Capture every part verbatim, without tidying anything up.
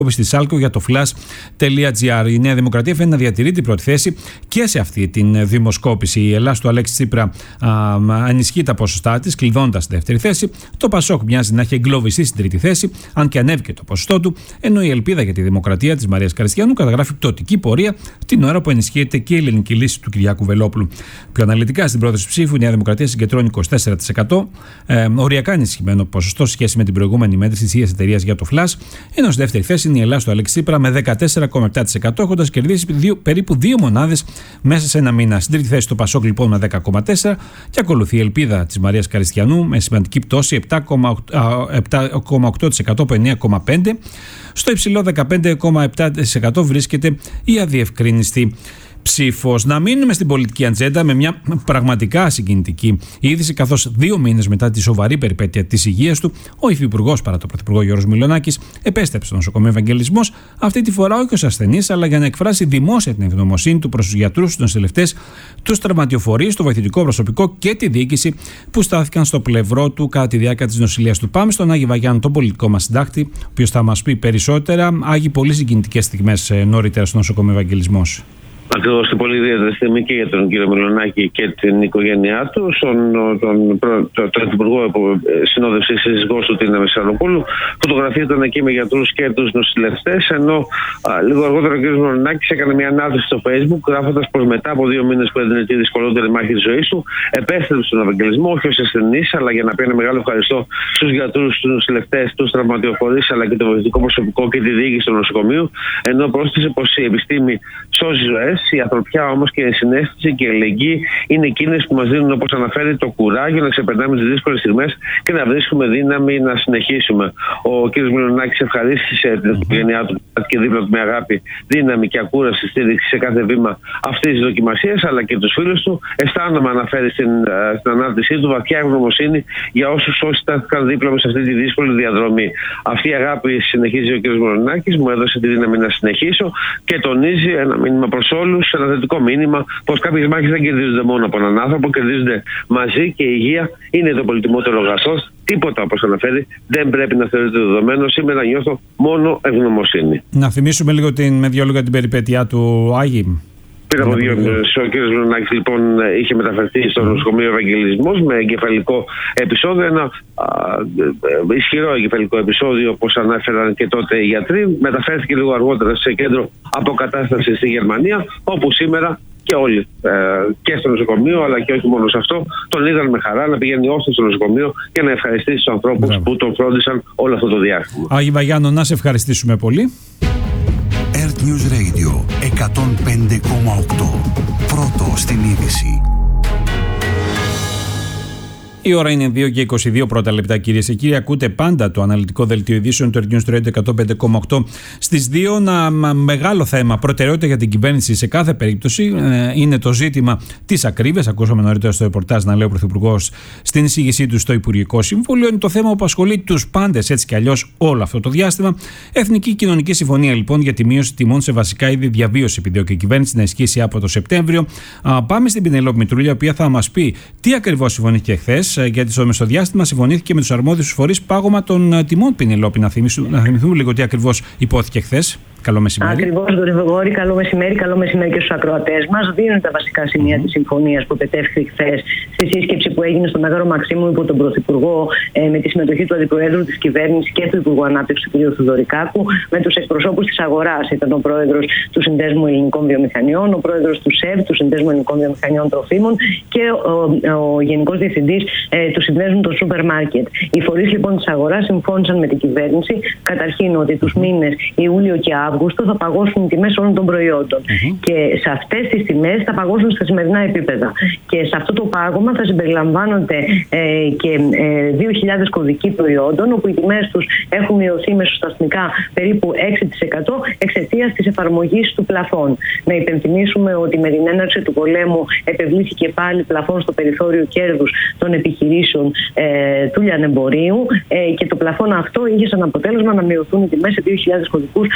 στη Σάλκο για το flash.gr. Η Νέα Δημοκρατία φαίνεται να διατηρεί την πρώτη θέση και σε αυτή την δημοσκόπηση. Η Ελλάδα του Αλέξη Τσίπρα α, ενισχύει τα ποσοστά της, κλειδώνοντας τη δεύτερη θέση. Το Πασόκ μοιάζει να έχει εγκλωβιστεί στην τρίτη θέση, αν και ανέβηκε το ποσοστό του. Ενώ η ελπίδα για τη δημοκρατία της Μαρίας Καριστιανού καταγράφει πτωτική πορεία την ώρα που ενισχύεται και η ελληνική λύση του Κυριάκου Βελόπουλου. Πιο αναλυτικά, στην πρόταση ψήφου, η Νέα Δημοκρατία συγκεντρώνει είκοσι τέσσερα τοις εκατό, ε, οριακά ενισχυμένο ποσοστό σε σχέση με την προηγούμενη μέτρηση της ίδιας εταιρείας για το Flash. Ενώ στη δεύτερη θέση είναι η Ελλάδα του Αλέξη Τσίπρα με δεκατέσσερα κόμμα επτά τοις εκατό, έχοντας κερδίσει δύο, περίπου δύο μονάδες μέσα σε ένα μήνα. Στην τρίτη θέση το Πασόκ λοιπόν με δέκα κόμμα τέσσερα τοις εκατό και ακολουθεί η ελπίδα της Μαρίας Καριστιανού με σημαντική πτώση επτά κόμμα οκτώ τοις εκατό από εννέα κόμμα πέντε τοις εκατό. Στο υψηλό δεκαπέντε κόμμα επτά τοις εκατό βρίσκεται η αδιευκρίνηστη ψήφος. Να μείνουμε στην πολιτική ατζέντα με μια πραγματικά συγκινητική είδηση, καθώς δύο μήνες μετά τη σοβαρή περιπέτεια της υγείας του, ο υφυπουργός παρά το πρωθυπουργό Γιώργος Μιλονάκης επέστρεψε στο νοσοκομείο Ευαγγελισμός, αυτή τη φορά όχι ως ασθενής, αλλά για να εκφράσει δημόσια την ευγνωμοσύνη του προς τους γιατρούς, τους νοσηλευτές, τους τραυματιοφορείς, το βοηθητικό προσωπικό και τη διοίκηση που στάθηκαν στο πλευρό του κατά τη διάρκεια της νοσηλείας του. Πάμε στον Άγη Βαγιάννη, τον πολιτικό μας συντάκτη, ο οποίος θα μας πει περισσότερα. Άγη, πολύ συγκινητικές στιγμές νωρίτερα στο νοσοκομείο Ευαγγελισμός. Ακριβώς, και πολύ ιδιαίτερη στιγμή και για τον κύριο Μιλονάκη και την οικογένειά του, τον, τον, τον, τον Υπουργό Συνόδευση σύζυγός του, την Μεσσαλοπούλου. Φωτογραφία ήταν εκεί με γιατρούς και τους νοσηλευτές, ενώ α, λίγο αργότερα ο κύριος Μιλονάκης έκανε μια ανάρτηση στο Facebook, γράφοντας πως μετά από δύο μήνες που έδινε τη δυσκολότερη μάχη της ζωής του, επέστρεψε στον Ευαγγελισμό, όχι ως ασθενής, αλλά για να πει ένα μεγάλο ευχαριστώ στους γιατρούς, τους νοσηλευτές, τους τραυματιοφορείς, αλλά και το βοηθητικό προσωπικό και τη διοίκηση του νοσοκομείου, ενώ πρόσθεσε πως η επιστήμη σώζει ζωές. Η ανθρωπιά όμως και η συναίσθηση και η αλληλεγγύη είναι εκείνες που μας δίνουν, όπως αναφέρει, το κουράγιο να ξεπερνάμε τις δύσκολες στιγμές και να βρίσκουμε δύναμη να συνεχίσουμε. Ο κ. Μιλονάκης ευχαρίστησε την οικογένειά του και δίπλα του με αγάπη, δύναμη και ακούραση στήριξη σε κάθε βήμα αυτής της δοκιμασίας, αλλά και τους φίλους του. Αισθάνομαι, αναφέρει στην, στην ανάρτησή του, βαθιά ευγνωμοσύνη για όσους όσοι στάθηκαν δίπλα μου σε αυτή τη δύσκολη διαδρομή. Αυτή η αγάπη, συνεχίζει ο κ. Μιλονάκης, μου έδωσε τη δύναμη να συνεχίσω και τονίζει ένα μήνυμα προς όλους, ένα θετικό μήνυμα, πως κάποιες μάχες δεν κερδίζονται μόνο από έναν άνθρωπο, κερδίζονται μαζί και η υγεία είναι το πολυτιμότερο αγαθό. Τίποτα, όπως αναφέρει, δεν πρέπει να θεωρείται δεδομένο. Σήμερα νιώθω μόνο ευγνωμοσύνη. Να θυμίσουμε λίγο την, με δύο λόγια την περιπέτειά του, Άγη. Πριν από δύο μήνες ο κ. Μιλονάκης λοιπόν είχε μεταφερθεί στο νοσοκομείο Ευαγγελισμός με εγκεφαλικό επεισόδιο, ένα α, ισχυρό εγκεφαλικό επεισόδιο, όπως ανέφεραν και τότε οι γιατροί. Μεταφέρθηκε λίγο αργότερα σε κέντρο αποκατάστασης στη Γερμανία, όπου σήμερα και όλοι ε, και στο νοσοκομείο, αλλά και όχι μόνο σε αυτό, τον είδαν με χαρά να πηγαίνει όσο στο νοσοκομείο και να ευχαριστήσει τους ανθρώπους Μπράβο. που τον φρόντισαν όλο αυτό το διάστημα. Άγη Βαγιάννο, να σε ευχαριστήσουμε πολύ. Earth News Radio εκατόν πέντε κόμμα οκτώ. Πρώτο στην είδηση. Η ώρα είναι δύο και είκοσι δύο πρώτα λεπτά, κυρίες και κύριοι. Ακούτε πάντα το αναλυτικό δελτίο ειδήσεων του Earth News Radio εκατόν πέντε κόμμα οκτώ. Στις δύο, ένα μεγάλο θέμα, προτεραιότητα για την κυβέρνηση σε κάθε περίπτωση, είναι το ζήτημα της ακρίβειας. Ακούσαμε νωρίτερα στο ρεπορτάζ να λέει ο Πρωθυπουργός στην εισήγησή του στο Υπουργικό Συμβούλιο. Είναι το θέμα που απασχολεί τους πάντες έτσι κι αλλιώς όλο αυτό το διάστημα. Εθνική Κοινωνική Συμφωνία λοιπόν για τη μείωση τιμών σε βασικά είδη διαβίωση επιδιώκει η κυβέρνηση να ισχύσει από το Σεπτέμβριο. Α, πάμε στην Πινελόπη Μητρούλια, η οποία θα μας πει τι ακριβώς συμφωνήθηκε χθες. Γιατί στο μεσοδιάστημα συμφωνήθηκε με τους αρμόδιους φορείς πάγωμα των τιμών, Πινελόπη. Να θυμηθούμε λίγο τι ακριβώς υπόθηκε χθες. Καλό μεσημέρι. Ακριβώς, τον Γρηγόρη. Καλό μεσημέρι. Καλό μεσημέρι και στους ακροατές μας. Δίνουν τα βασικά σημεία mm. της συμφωνίας που πετεύχθη χθες στη σύσκεψη που έγινε στο Μέγαρο Μαξίμου υπό τον Πρωθυπουργό, ε, με τη συμμετοχή του Αντιπροέδρου της Κυβέρνησης και του Υπουργού Ανάπτυξης του κ. Θουδωρικάκου, με τους εκπροσώπους της αγοράς. Ήταν ο πρόεδρος του Συνδέσμου Ελληνικών Βιομηχανιών, ο πρόεδρος του ΣΕΒ, του Συνδέσμου Ελληνικών Βιομηχανιών Τροφίμων, και ο, ο, ο Γενικός Διευθυντής ε, του Συνδέσμου των Σούπερ Μάρκετ. Οι φορείς λοιπόν της αγοράς συμφώνησαν με την κυβέρνηση καταρχήν ότι τους μήνες Ιούλιο και Αύγουστο θα παγώσουν οι τιμές όλων των προϊόντων. Mm-hmm. Και σε αυτές τις τιμές θα παγώσουν στα σημερινά επίπεδα. Και σε αυτό το πάγωμα θα συμπεριλαμβάνονται ε, και ε, δύο χιλιάδες κωδικοί προϊόντων, όπου οι τιμές τους έχουν μειωθεί μεσοσταθμικά περίπου έξι τοις εκατό εξαιτίας της εφαρμογής του πλαφών. Να υπενθυμίσουμε ότι με την έναρξη του πολέμου επευλήθηκε πάλι πλαφών στο περιθώριο κέρδους των επιχειρήσεων ε, του λιανεμπορίου ε, και το πλαφόν αυτό είχε σαν αποτέλεσμα να μειωθούν οι τιμές σε δύο χιλιάδες κωδικούς κατά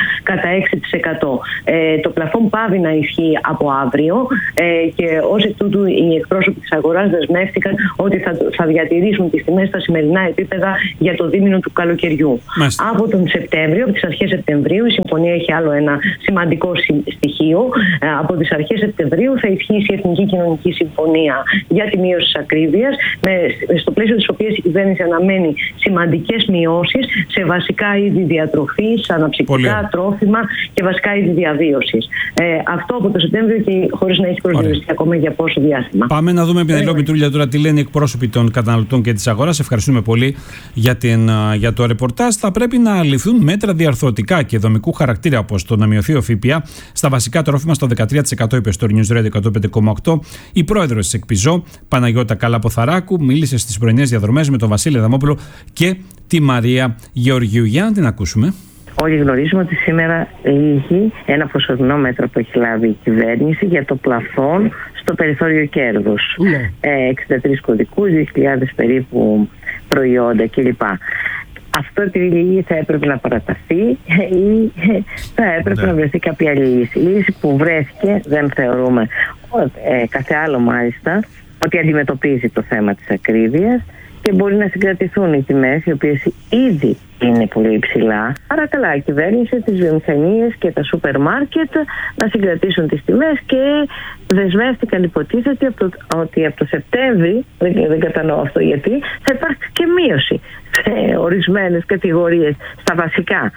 κατά έξι τοις εκατό. Ε, το πλαφόν πάβει να ισχύει από αύριο ε, και ως εκ τούτου οι εκπρόσωποι της αγοράς δεσμεύτηκαν ότι θα, θα διατηρήσουν τις τιμές στα σημερινά επίπεδα για το δίμηνο του καλοκαιριού. Μάλιστα. Από τον Σεπτέμβριο, από τις αρχές Σεπτεμβρίου, η συμφωνία έχει άλλο ένα σημαντικό στοιχείο. Ε, από τις αρχές Σεπτεμβρίου θα ισχύσει η Εθνική Κοινωνική Συμφωνία για τη μείωση της ακρίβειας, στο πλαίσιο της οποίας η κυβέρνηση αναμένει σημαντικές μειώσεις σε βασικά είδη διατροφής, αναψυκτικά, τρόφιμα και βασικά είδη διαβίωσης. Ε, αυτό από το Σεπτέμβριο και χωρίς να έχει προσδιοριστεί ακόμα για πόσο διάστημα. Πάμε να δούμε, Πινελόπη Μητρούλια, τώρα τι λένε οι εκπρόσωποι των καταναλωτών και της αγοράς. Ευχαριστούμε πολύ για, την, για το ρεπορτάζ. Θα πρέπει να ληφθούν μέτρα διαρθρωτικά και δομικού χαρακτήρα, όπως το να μειωθεί ο ΦΠΑ στα βασικά τρόφιμα στο δεκατρία τοις εκατό, είπε στο News Radio εκατόν πέντε κόμμα οκτώ. Η πρόεδρος της ΕΚΠΙΖΟ, Παναγιώτα Καλαποθαράκου, μίλησε στις πρωινές διαδρομές με τον Βασίλη Αδαμόπουλο και τη Μαρία Γεωργίου. Για να την ακούσουμε. Όλοι γνωρίζουμε ότι σήμερα λύγει ένα προσωρινό μέτρο που έχει λάβει η κυβέρνηση για το πλαφόν στο περιθώριο κέρδους. Mm. Ε, εξήντα τρεις κωδικούς, δύο χιλιάδες περίπου προϊόντα κλπ. Αυτό επειδή θα έπρεπε να παραταθεί ή θα έπρεπε yeah. να βρεθεί κάποια άλλη λύση. Η λύση που βρέθηκε, δεν θεωρούμε ε, κάθε άλλο μάλιστα, ότι αντιμετωπίζει το θέμα της ακρίβειας και μπορεί να συγκρατηθούν οι τιμές, οι οποίες ήδη είναι πολύ υψηλά. Άρα καλά, η κυβέρνηση, τις βιομηχανίες και τα σούπερ μάρκετ να συγκρατήσουν τις τιμές και δεσμεύτηκαν, υποτίθεται, από το, ότι από το Σεπτέμβρη, δεν, δεν κατανοώ αυτό γιατί, θα υπάρξει και μείωση σε ορισμένες κατηγορίες, στα βασικά.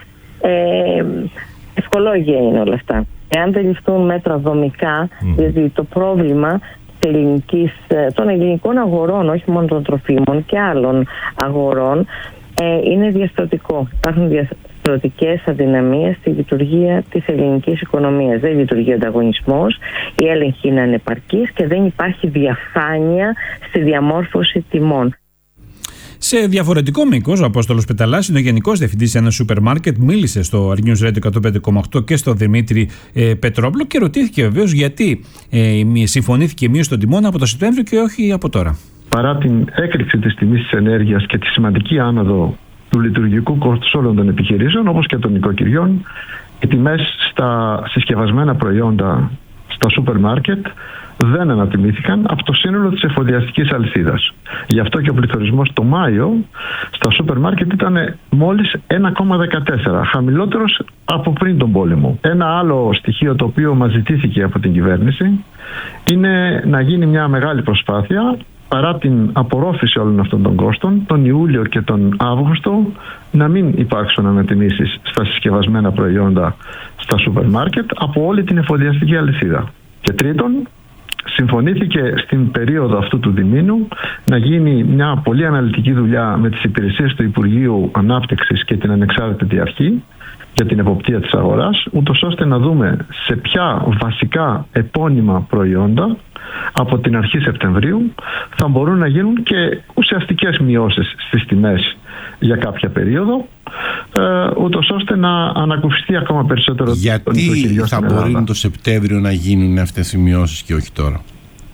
Ε, ευκολόγια είναι όλα αυτά. Εάν δεν ληφθούν μέτρα δομικά, mm. δηλαδή το πρόβλημα ελληνικής, των ελληνικών αγορών, όχι μόνο των τροφίμων και άλλων αγορών, ε, είναι διαστρωτικό. Υπάρχουν διαστρωτικές αδυναμίες στη λειτουργία της ελληνικής οικονομίας. Δεν λειτουργεί ο ανταγωνισμός, η έλεγχη είναι ανεπαρκής και δεν υπάρχει διαφάνεια στη διαμόρφωση τιμών. Σε διαφορετικό μήκος, ο Απόστολος Πεταλάς είναι ο Γενικός Διευθυντής σε ένα σούπερ μάρκετ. Μίλησε στο News Radio εκατόν πέντε κόμμα οκτώ και στο Δημήτρη ε, Πετρόπουλο και ρωτήθηκε βεβαίως γιατί ε, συμφωνήθηκε η μείωση των τιμών από το Σεπτέμβριο και όχι από τώρα. Παρά την έκρηξη της τιμής της ενέργειας και τη σημαντική άνοδο του λειτουργικού κόστους όλων των επιχειρήσεων, όπως και των νοικοκυριών, οι τιμές στα συσκευασμένα προϊόντα στα σούπερ μάρκετ δεν ανατιμήθηκαν από το σύνολο της εφοδιαστικής αλυσίδας. Γι' αυτό και ο πληθωρισμός το Μάιο στα σούπερ μάρκετ ήταν μόλις ένα κόμμα δεκατέσσερα, χαμηλότερος από πριν τον πόλεμο. Ένα άλλο στοιχείο το οποίο μας ζητήθηκε από την κυβέρνηση είναι να γίνει μια μεγάλη προσπάθεια, παρά την απορρόφηση όλων αυτών των κόστων, τον Ιούλιο και τον Αύγουστο να μην υπάρξουν ανατιμήσεις στα συσκευασμένα προϊόντα στα σούπερ μάρκετ από όλη την εφοδιαστική αλυσίδα. Και τρίτον, συμφωνήθηκε στην περίοδο αυτού του διμήνου να γίνει μια πολύ αναλυτική δουλειά με τις υπηρεσίες του Υπουργείου Ανάπτυξης και την Ανεξάρτητη Αρχή για την εποπτεία της αγοράς, ούτως ώστε να δούμε σε ποια βασικά επώνυμα προϊόντα από την αρχή Σεπτεμβρίου θα μπορούν να γίνουν και ουσιαστικές μειώσεις στις τιμές για κάποια περίοδο, ε, ούτως ώστε να ανακουφιστεί ακόμα περισσότερο. Γιατί θα μπορεί το Σεπτέμβριο να γίνουν αυτές οι μειώσεις και όχι τώρα?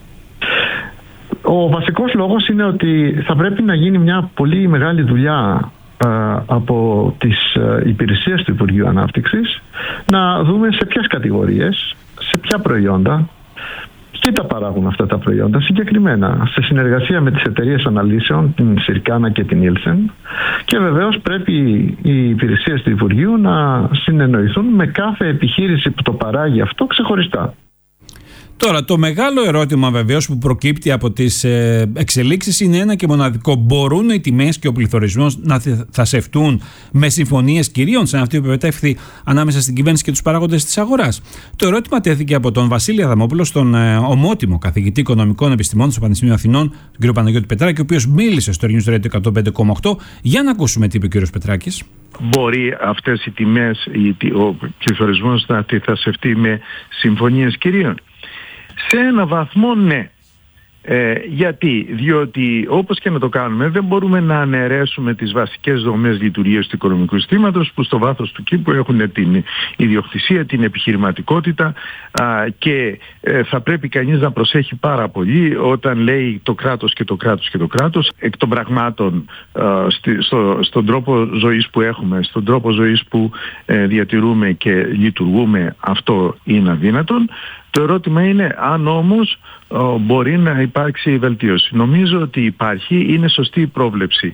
Ο βασικός λόγος είναι ότι θα πρέπει να γίνει μια πολύ μεγάλη δουλειά ε, από τις ε, υπηρεσίες του Υπουργείου Ανάπτυξης, να δούμε σε ποιες κατηγορίες, σε ποια προϊόντα και τα παράγουν αυτά τα προϊόντα συγκεκριμένα, σε συνεργασία με τις εταιρείες αναλύσεων, την Συρκάνα και την Ήλσεν, και βεβαίως πρέπει οι υπηρεσίες του Υπουργείου να συνεννοηθούν με κάθε επιχείρηση που το παράγει αυτό ξεχωριστά. Τώρα, το μεγάλο ερώτημα βεβαίως που προκύπτει από τις ε, εξελίξεις είναι ένα και μοναδικό. Μπορούν οι τιμές και ο πληθωρισμός να θασευτούν με συμφωνίες κυρίων σαν αυτή που επετεύχθη ανάμεσα στην κυβέρνηση και τους παράγοντες της αγοράς? Το ερώτημα τέθηκε από τον Βασίλη Αδαμόπουλο, στον ε, ομότιμο καθηγητή οικονομικών επιστημών στο Πανεπιστήμιο Αθηνών, τον κ. Παναγιώτη Πετράκη, ο οποίος μίλησε στο News Radio εκατόν πέντε κόμμα οκτώ. Για να ακούσουμε τι είπε ο κ. Πετράκης. Μπορεί αυτές οι τιμές, ο πληθωρισμός να αντιθασευτεί με συμφωνίες κυρίων? Σε ένα βαθμό ναι. Ε, γιατί, διότι όπως και να το κάνουμε δεν μπορούμε να αναιρέσουμε τις βασικές δομές λειτουργίας του οικονομικού συστήματος που στο βάθος του κήπου έχουν την ιδιοκτησία, την επιχειρηματικότητα α, και ε, θα πρέπει κανείς να προσέχει πάρα πολύ όταν λέει το κράτος και το κράτος και το κράτος εκ των πραγμάτων α, στη, στο, στον τρόπο ζωής που έχουμε, στον τρόπο ζωής που ε, διατηρούμε και λειτουργούμε, αυτό είναι αδύνατον. Το ερώτημα είναι αν όμως ο, μπορεί να υπάρξει βελτίωση. Νομίζω ότι υπάρχει, είναι σωστή η πρόβλεψη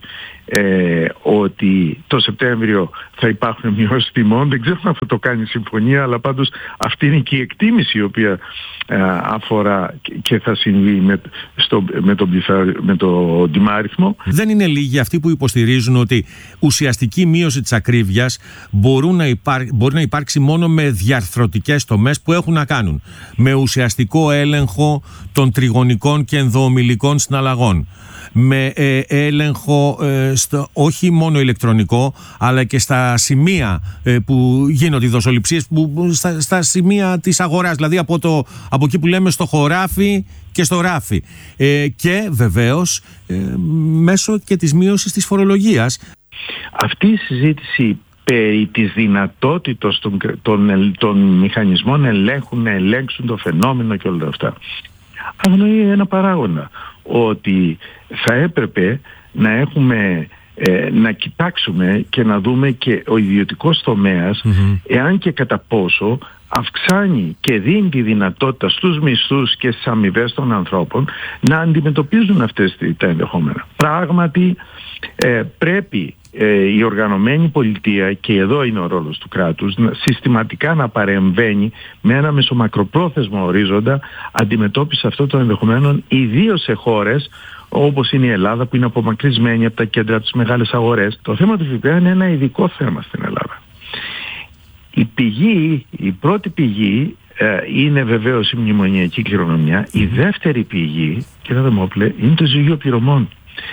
ε, ότι το Σεπτέμβριο θα υπάρχουν μειώσεις τιμών. Δεν ξέρω αν θα το κάνει η συμφωνία, αλλά πάντως αυτή είναι και η εκτίμηση η οποία ε, αφορά και θα συμβεί με, στο, με, τον, με το τιμάριθμο. Δεν είναι λίγοι αυτοί που υποστηρίζουν ότι ουσιαστική μείωση της ακρίβειας μπορούν να υπάρ, μπορεί να υπάρξει μόνο με διαρθρωτικές τομές που έχουν να κάνουν με ουσιαστικό έλεγχο των τριγωνικών και ενδοομιλικών συναλλαγών, με ε, έλεγχο ε, στο, όχι μόνο ηλεκτρονικό αλλά και στα σημεία ε, που γίνονται οι δοσοληψίες, που, στα, στα σημεία της αγοράς, δηλαδή από, το, από εκεί που λέμε στο χωράφι και στο ράφι, ε, και βεβαίως ε, μέσω και της μείωσης της φορολογίας. Αυτή η συζήτηση περί της δυνατότητας των, των, των μηχανισμών ελέγχου να ελέγξουν το φαινόμενο και όλα αυτά αγνοεί ένα παράγοντα, ότι θα έπρεπε να έχουμε ε, να κοιτάξουμε και να δούμε και ο ιδιωτικός τομέας mm-hmm. εάν και κατά πόσο αυξάνει και δίνει τη δυνατότητα στους μισθούς και στις αμοιβές των ανθρώπων να αντιμετωπίζουν αυτές τα ενδεχόμενα. Πράγματι ε, πρέπει ε, η οργανωμένη πολιτεία, και εδώ είναι ο ρόλος του κράτους, να, συστηματικά να παρεμβαίνει με ένα μεσομακροπρόθεσμο ορίζοντα αντιμετώπιση αυτών των ενδεχομένων, ιδίως σε χώρες όπως είναι η Ελλάδα που είναι απομακρυσμένη από τα κέντρα της μεγάλες αγορές. Το θέμα του ΦΠΑ είναι ένα ειδικό θέμα στην Ελλάδα. Η πηγή, η πρώτη πηγή ε, είναι βεβαίως η μνημονιακή κληρονομιά. Η δεύτερη πηγή, κύριε Δημόπουλε, είναι το ζυγείο πληρωμών.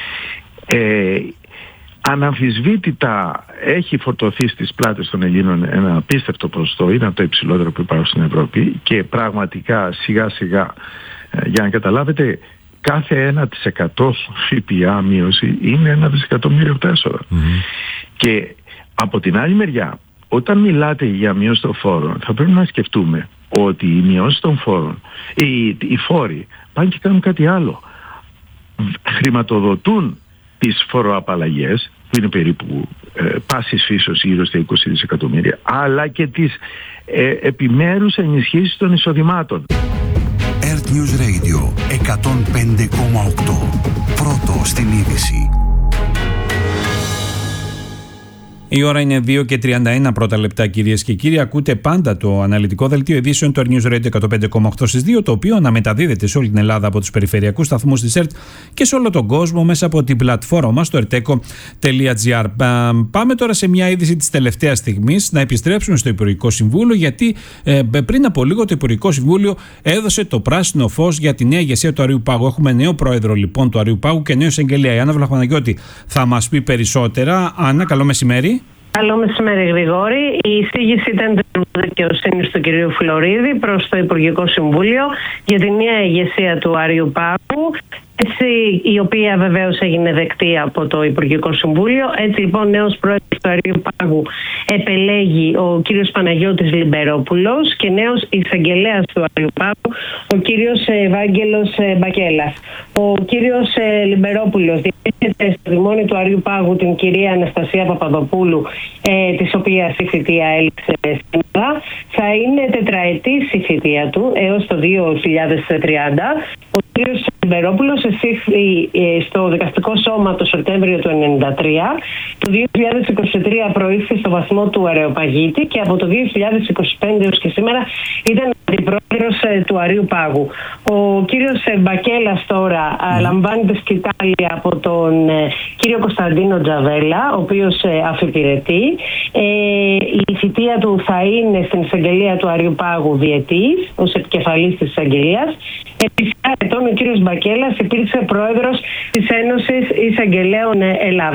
Ε, αναμφισβήτητα έχει φορτωθεί στις πλάτες των Ελλήνων ένα απίστευτο ποσοστό, είναι από τα υψηλότερα που υπάρχουν στην Ευρώπη, και πραγματικά σιγά σιγά, ε, για να καταλάβετε, κάθε ένα τοις εκατό ΦΠΑ μείωση είναι ένα δισεκατομμύριο από τα έσοδα. Mm-hmm. Και από την άλλη μεριά, όταν μιλάτε για μείωση των φόρων, θα πρέπει να σκεφτούμε ότι οι μειώσεις των φόρων, οι, οι φόροι πάνε και κάνουν κάτι άλλο. Χρηματοδοτούν τις φοροαπαλλαγές, που είναι περίπου ε, πάσης φύσεως γύρω στα είκοσι δισεκατομμύρια, αλλά και τις ε, επιμέρους ενισχύσεις των εισοδημάτων. Earth News Radio εκατόν πέντε κόμμα οκτώ. Πρώτο στην είδηση. Η ώρα είναι δύο και τριάντα ένα πρώτα λεπτά, κυρίες και κύριοι. Ακούτε πάντα το αναλυτικό δελτίο ειδήσεων του Earth News Radio εκατόν πέντε κόμμα οκτώ στις δύο, το οποίο αναμεταδίδεται σε όλη την Ελλάδα από τους περιφερειακούς σταθμούς της ΕΡΤ και σε όλο τον κόσμο μέσα από την πλατφόρμα μας, το ερτέκο τελεία τζι άρ. Πάμε τώρα σε μια είδηση της τελευταίας στιγμής, να επιστρέψουμε στο Υπουργικό Συμβούλιο, γιατί ε, πριν από λίγο το Υπουργικό Συμβούλιο έδωσε το πράσινο φως για τη νέα ηγεσία του Αριού Πάγου. Έχουμε νέο πρόεδρο λοιπόν του Αριού Πάγου και νέο εισαγγελέα. Η Άννα Βλαχοπαναγιώτη θα μας πει περισσότερα. Άννα, καλό μεσημέρι. Καλό μεσημέρι, Γρηγόρη. Η εισήγηση ήταν της δικαιοσύνης του κυρίου Φλωρίδη προς το Υπουργικό Συμβούλιο για τη νέα ηγεσία του Αριού Πάγου, έτσι, η οποία βεβαίως έγινε δεκτή από το Υπουργικό Συμβούλιο. Έτσι λοιπόν, νέος πρόεδρος του Αριού Πάγου επελέγει ο κύριος Παναγιώτης Λιμπερόπουλος και νέος εισαγγελέας του Αριού Πάγου ο κύριος Ευάγγελος Μπακέλας. Ο κύριος Λιμπερόπουλος διέχεται στο δημόνιο του Αριού Πάγου την κυρία Αναστασία Παπαδοπούλου, ε, της οποίας η θητεία έληξε σήμερα. Θα είναι τετραετής η θητεία του έως το δύο χιλιάδες τριάντα. Ο κύριος Λιμπερόπουλος εισήχθη στο δικαστικό σώμα το Σεπτέμβριο του χίλια εννιακόσια ενενήντα τρία. Το δύο χιλιάδες είκοσι τρία προήχθη στο βαθμό του Αρεοπαγίτη και από το δύο χιλιάδες είκοσι πέντε έως και σήμερα ήταν αντιπρόεδρος του Αριού Πάγου. Ο κύριος Μπακέλας τώρα mm. λαμβάνει τη σκητάλη από τον κύριο Κωνσταντίνο Τζαβέλα, ο οποίος αφιπηρετεί. Ε, η θητεία του θα είναι στην εισαγγελία του Αριού Πάγου διετής, ως επικεφαλής της εισαγγελίας. Επί ετών ο κύριος Μπακέλας υπήρξε πρόεδρος της Ένωσης Εισαγγελέων Ελλάδος.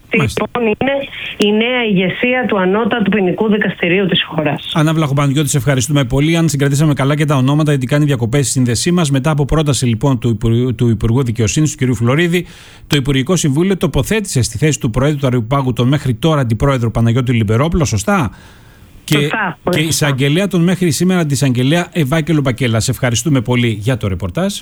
λοιπόν είναι η νέα ηγεσία του Ανώτατου Ποινικού Δικαστηρίου της χώρας. Άννα Βλαχοπαναγιώτη, σε ευχαριστούμε πολύ. Αν συγκρατήσαμε καλά και τα ονόματα, γιατί κάνει διακοπές στη σύνδεσή μας. Μετά από πρόταση λοιπόν του Υπουργού, του Υπουργού Δικαιοσύνης, του κ. Φλωρίδη, το Υπουργικό Συμβούλιο τοποθέτησε στη θέση του Προέδρου του Αριοπάγου τον μέχρι τώρα Αντιπρόεδρο Παναγιώτη Λιμπερόπουλο. Σωστά. Και, σωστά, και η εισαγγελέα τον μέχρι σήμερα τη εισαγγελέα Ευάγγελο Μπακέλα. Σε ευχαριστούμε πολύ για το ρεπορτάζ.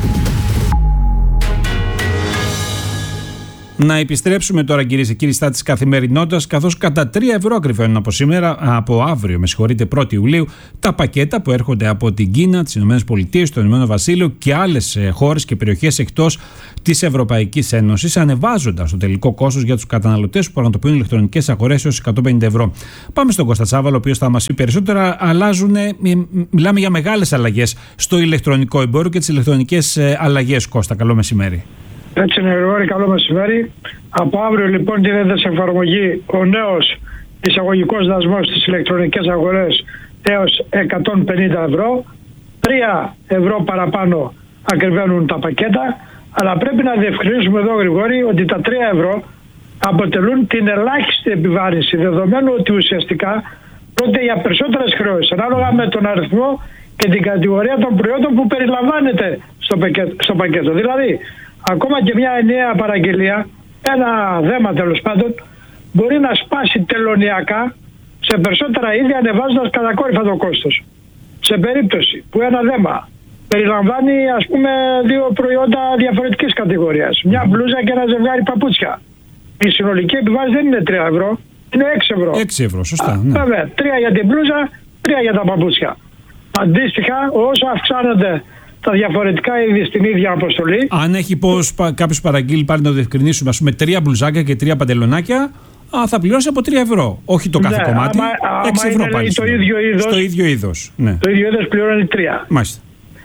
Να επιστρέψουμε τώρα, κυρίες και κύριοι, στα της καθημερινότητας, καθώς κατά τρία ευρώ ακριβένουν από σήμερα, από αύριο, με συγχωρείτε, πρώτη Ιουλίου, τα πακέτα που έρχονται από την Κίνα, τις Ηνωμένες Πολιτείες, το Ηνωμένο Βασίλειο και άλλες χώρες και περιοχές εκτός της Ευρωπαϊκής Ένωσης, ανεβάζοντας το τελικό κόστος για τους καταναλωτές που πραγματοποιούν ηλεκτρονικές αγορές έως εκατόν πενήντα ευρώ. Πάμε στον Κώστα Τσάβαλο, ο οποίος θα μας πει περισσότερα. Αλλάζουν, μιλάμε για μεγάλες αλλαγές στο ηλεκτρονικό εμπόριο και τις ηλεκτρονικές αλλαγές. Κώστα, καλό μεσημέρι. Έτσι είναι, Γρηγόρη, καλό μεσημέρι. Από αύριο λοιπόν γίνεται σε εφαρμογή ο νέος εισαγωγικός δασμός στις ηλεκτρονικές αγορές έως εκατόν πενήντα ευρώ. τρία ευρώ παραπάνω ακριβένουν τα πακέτα, αλλά πρέπει να διευκρινίσουμε εδώ, Γρηγόρη, ότι τα τρία ευρώ αποτελούν την ελάχιστη επιβάρυνση, δεδομένου ότι ουσιαστικά πρόκειται για περισσότερες χρεώσεις, ανάλογα με τον αριθμό και την κατηγορία των προϊόντων που περιλαμβάνεται στο πακέτο. Στο πακέτο. Δηλαδή, ακόμα και μια ενιαία παραγγελία, ένα δέμα τέλος πάντων, μπορεί να σπάσει τελωνιακά σε περισσότερα είδη, ανεβάζοντας κατακόρυφα το κόστος. Σε περίπτωση που ένα δέμα περιλαμβάνει, ας πούμε, δύο προϊόντα διαφορετικής κατηγορίας, μια μπλούζα και ένα ζευγάρι παπούτσια, η συνολική επιβάρυνση δεν είναι τρία ευρώ, είναι έξι ευρώ. έξι ευρώ, σωστά. Ναι. Βέβαια, τρία για την μπλούζα, τρία για τα παπούτσια. Αντίστοιχα, όσο αυξάνονται τα διαφορετικά είδη στην ίδια αποστολή. Αν έχει πως κάποιος παραγγείλει, πάλι να το διευκρινίσουμε, ας πούμε, τρία μπλουζάκια και τρία παντελονάκια, α, θα πληρώσει από τρία ευρώ. Όχι το κάθε ναι, κομμάτι. Άμα, έξι ευρώ άμα πάλι. Το ίδιο είδος, στο ίδιο είδος. Ναι. Το ίδιο είδος πληρώνει τρία. Μάλιστα.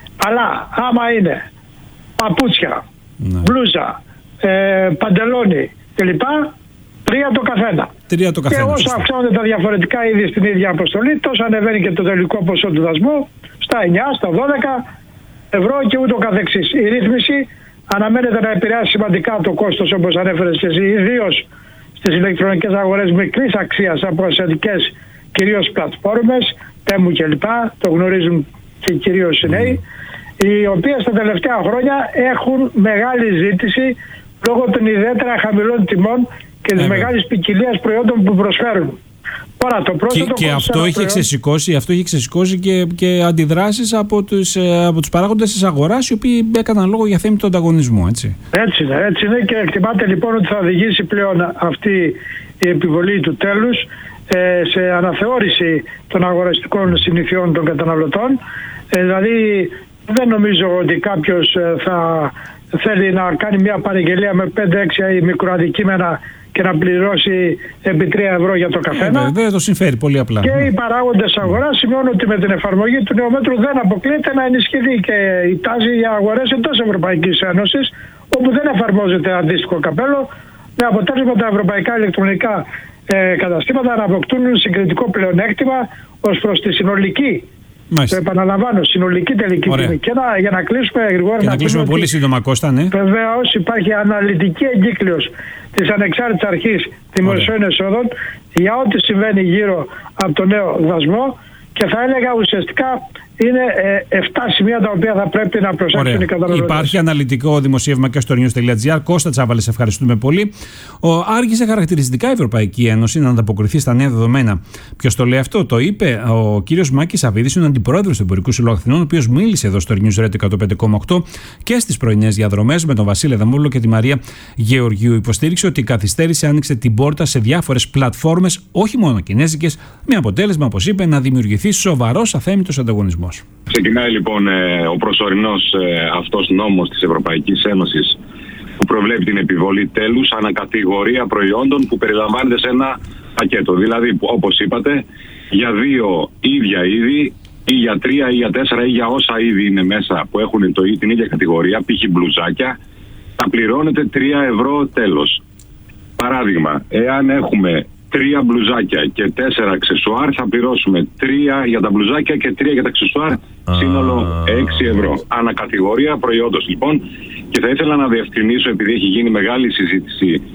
Αλλά άμα είναι παπούτσια, ναι, μπλούζα, ε, παντελόνι κλπ. Τρία το καθένα. Τρία το καθένα. Και όσο αυξάνονται τα διαφορετικά είδη στην ίδια αποστολή, τόσο ανεβαίνει και το τελικό ποσό του δασμού στα εννιά, στα δώδεκα ευρώ και ούτω καθεξής. Η ρύθμιση αναμένεται να επηρεάσει σημαντικά το κόστος, όπως ανέφερες και εσύ, ιδίως στις ηλεκτρονικές αγορές μικρής αξίας από ασιατικές κυρίως πλατφόρμες, Τέμου κλπ. Το γνωρίζουν και κυρίως οι νέοι, οι οποίες τα τελευταία χρόνια έχουν μεγάλη ζήτηση λόγω των ιδιαίτερα χαμηλών τιμών και της μεγάλης ποικιλίας προϊόντων που προσφέρουν. Τώρα, το και και αυτό, έχει ξεσηκώσει, αυτό έχει ξεσηκώσει και, και αντιδράσεις από τους, από τους παράγοντες της αγοράς, οι οποίοι έκαναν λόγο για θέμη του ανταγωνισμού, έτσι. Έτσι είναι, έτσι είναι και εκτιμάται λοιπόν ότι θα οδηγήσει πλέον αυτή η επιβολή του τέλους ε, σε αναθεώρηση των αγοραστικών συνηθιών των καταναλωτών. Ε, δηλαδή δεν νομίζω ότι κάποιος θα θέλει να κάνει μια παραγγελία με πέντε έξι μικροαντικείμενα και να πληρώσει επί τρία ευρώ για το καθένα. Ε, δεν το συμφέρει πολύ απλά. Και οι παράγοντες αγοράς σημειώνουν ότι με την εφαρμογή του νέου μέτρου δεν αποκλείεται να ενισχυθεί και η τάση για αγορές εντός Ευρωπαϊκής Ένωσης, όπου δεν εφαρμόζεται αντίστοιχο καπέλο, με αποτέλεσμα τα ευρωπαϊκά ηλεκτρονικά ε, καταστήματα να αποκτούν συγκριτικό πλεονέκτημα ως προς τη συνολική. Το επαναλαμβάνω, συνολική τελική τιμή. Και να, για να κλείσουμε γρήγορα. Και να, να κλείσουμε πολύ σύντομα, Κώστα, ναι. Βεβαίως υπάρχει αναλυτική εγκύκλειος της Ανεξάρτητης Αρχής Δημοσίων Εσόδων για ό,τι συμβαίνει γύρω από το νέο δασμό και θα έλεγα ουσιαστικά είναι εφτά σημεία τα οποία θα πρέπει να προσέξουν οι καταναλωτές. Υπάρχει αναλυτικό δημοσίευμα και στο news τελεία gr. Κώστα Τσάβαλε, σε ευχαριστούμε πολύ. Ο, άργησε χαρακτηριστικά η Ευρωπαϊκή Ένωση να ανταποκριθεί στα νέα δεδομένα. Ποιος το λέει αυτό? Το είπε ο κύριος Μάκης Αβίδης, είναι αντιπρόεδρος του Εμπορικού Συλλόγου Αθηνών, ο οποίος μίλησε εδώ στο News Radio εκατόν πέντε κόμμα οκτώ και στις πρωινές διαδρομές με τον Βασίλη Αδαμόπουλο και τη Μαρία Γεωργίου. Υποστήριξε ότι η καθυστέρηση άνοιξε την πόρτα σε διάφορες πλατφόρμες, όχι μόνο κινέζικες, με αποτέλεσμα, όπως είπε, να δημιουργηθεί σοβαρός αθέμητος ανταγωνισμός. Ξεκινάει λοιπόν ε, ο προσωρινός ε, αυτός νόμος της Ευρωπαϊκής Ένωσης που προβλέπει την επιβολή τέλους ανακατηγορία προϊόντων που περιλαμβάνεται σε ένα πακέτο. Δηλαδή, που, όπως είπατε, για δύο ίδια είδη ή για τρία ή για τέσσερα ή για όσα είδη είναι μέσα που έχουν το, την ίδια κατηγορία, π.χ. μπλουζάκια, θα πληρώνεται τρία ευρώ τέλος. Παράδειγμα, εάν έχουμε τρία μπλουζάκια και τέσσερα αξεσουάρ, θα πληρώσουμε τρία για τα μπλουζάκια και τρία για τα αξεσουάρ, σύνολο έξι ευρώ. Ανακατηγορία προϊόντος λοιπόν. Και θα ήθελα να διευκρινίσω, επειδή έχει γίνει μεγάλη συζήτηση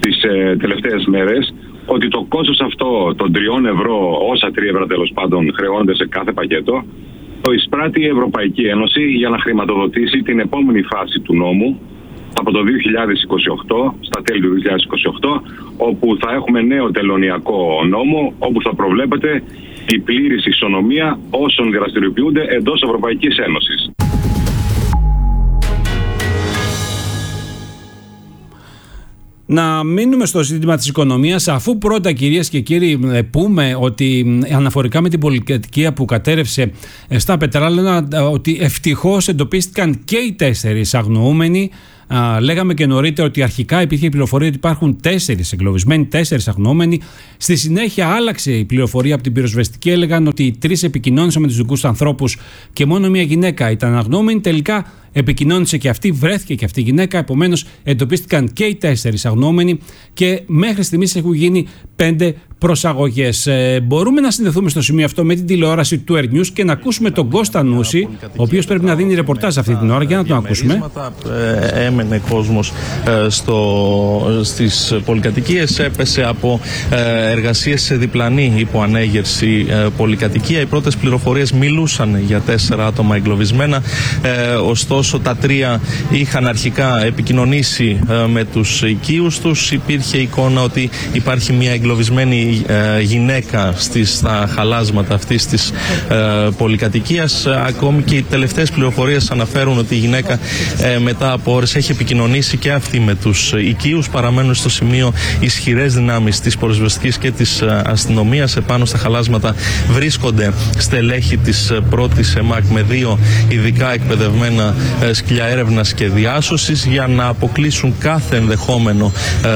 τις ε, τελευταίες μέρες ότι το κόστος αυτό των τριών ευρώ, όσα τρία ευρώ τέλος πάντων χρεώνονται σε κάθε πακέτο, το εισπράττει η Ευρωπαϊκή Ένωση για να χρηματοδοτήσει την επόμενη φάση του νόμου από το δύο χιλιάδες είκοσι οκτώ, στα τέλη του δύο χιλιάδες είκοσι οκτώ, όπου θα έχουμε νέο τελωνειακό νόμο, όπου θα προβλέπεται η πλήρης ισονομία όσων δραστηριοποιούνται εντός Ευρωπαϊκής Ένωσης. Να μείνουμε στο ζήτημα της οικονομίας, αφού πρώτα, κυρίες και κύριοι, πούμε ότι αναφορικά με την πολυκατοικία που κατέρευσε στα Πετράλαινα, ότι ευτυχώς εντοπίστηκαν και οι τέσσερις αγνοούμενοι. Α, λέγαμε και νωρίτερα ότι αρχικά υπήρχε η πληροφορία ότι υπάρχουν τέσσερις εγκλωβισμένοι, τέσσερις αγνοούμενοι. Στη συνέχεια άλλαξε η πληροφορία από την πυροσβεστική. Έλεγαν ότι οι τρεις επικοινώνησαν με τους δικούς ανθρώπους και μόνο μία γυναίκα ήταν αγνοούμενη. Τελικά επικοινώνησε και αυτή, βρέθηκε και αυτή η γυναίκα. Επομένως, εντοπίστηκαν και οι τέσσερις αγνοούμενοι και μέχρι στιγμής έχουν γίνει πέντε προσαγωγές. Ε, μπορούμε να συνδεθούμε στο σημείο αυτό με την τηλεόραση του Air News και να ακούσουμε τον Κώστα Νούση, ο οποίος πρέπει να δίνει ρεπορτάζ αυτή την ώρα. Για να τον ακούσουμε. Ε, έμενε κόσμος ε, στο, στις πολυκατοικίες, έπεσε από ε, εργασίες σε διπλανή υποανέγερση ε, πολυκατοικία. Οι πρώτες πληροφορίες μιλούσαν για τέσσερα άτομα εγκλωβισμένα, ε, ωστόσο τα τρία είχαν αρχικά επικοινωνήσει ε, με τους οικείους τους. Υπήρχε εικόνα ότι υπάρχει μια εγκλωβισμένη ε, γυναίκα στις, στα χαλάσματα αυτής της ε, πολυκατοικίας. Ε, ακόμη και οι τελευταίες πληροφορίες αναφέρουν ότι η γυναίκα ε, μετά από ώρες έχει επικοινωνήσει και αυτή με τους οικείους. Παραμένουν στο σημείο ισχυρές δυνάμεις της πυροσβεστικής και της αστυνομίας. Επάνω στα χαλάσματα βρίσκονται στελέχη της πρώτης ΕΜΑΚ με δύο ειδικά εκπαιδευμένα σκυλιά έρευνας και διάσωσης για να αποκλείσουν κάθε ενδεχόμενο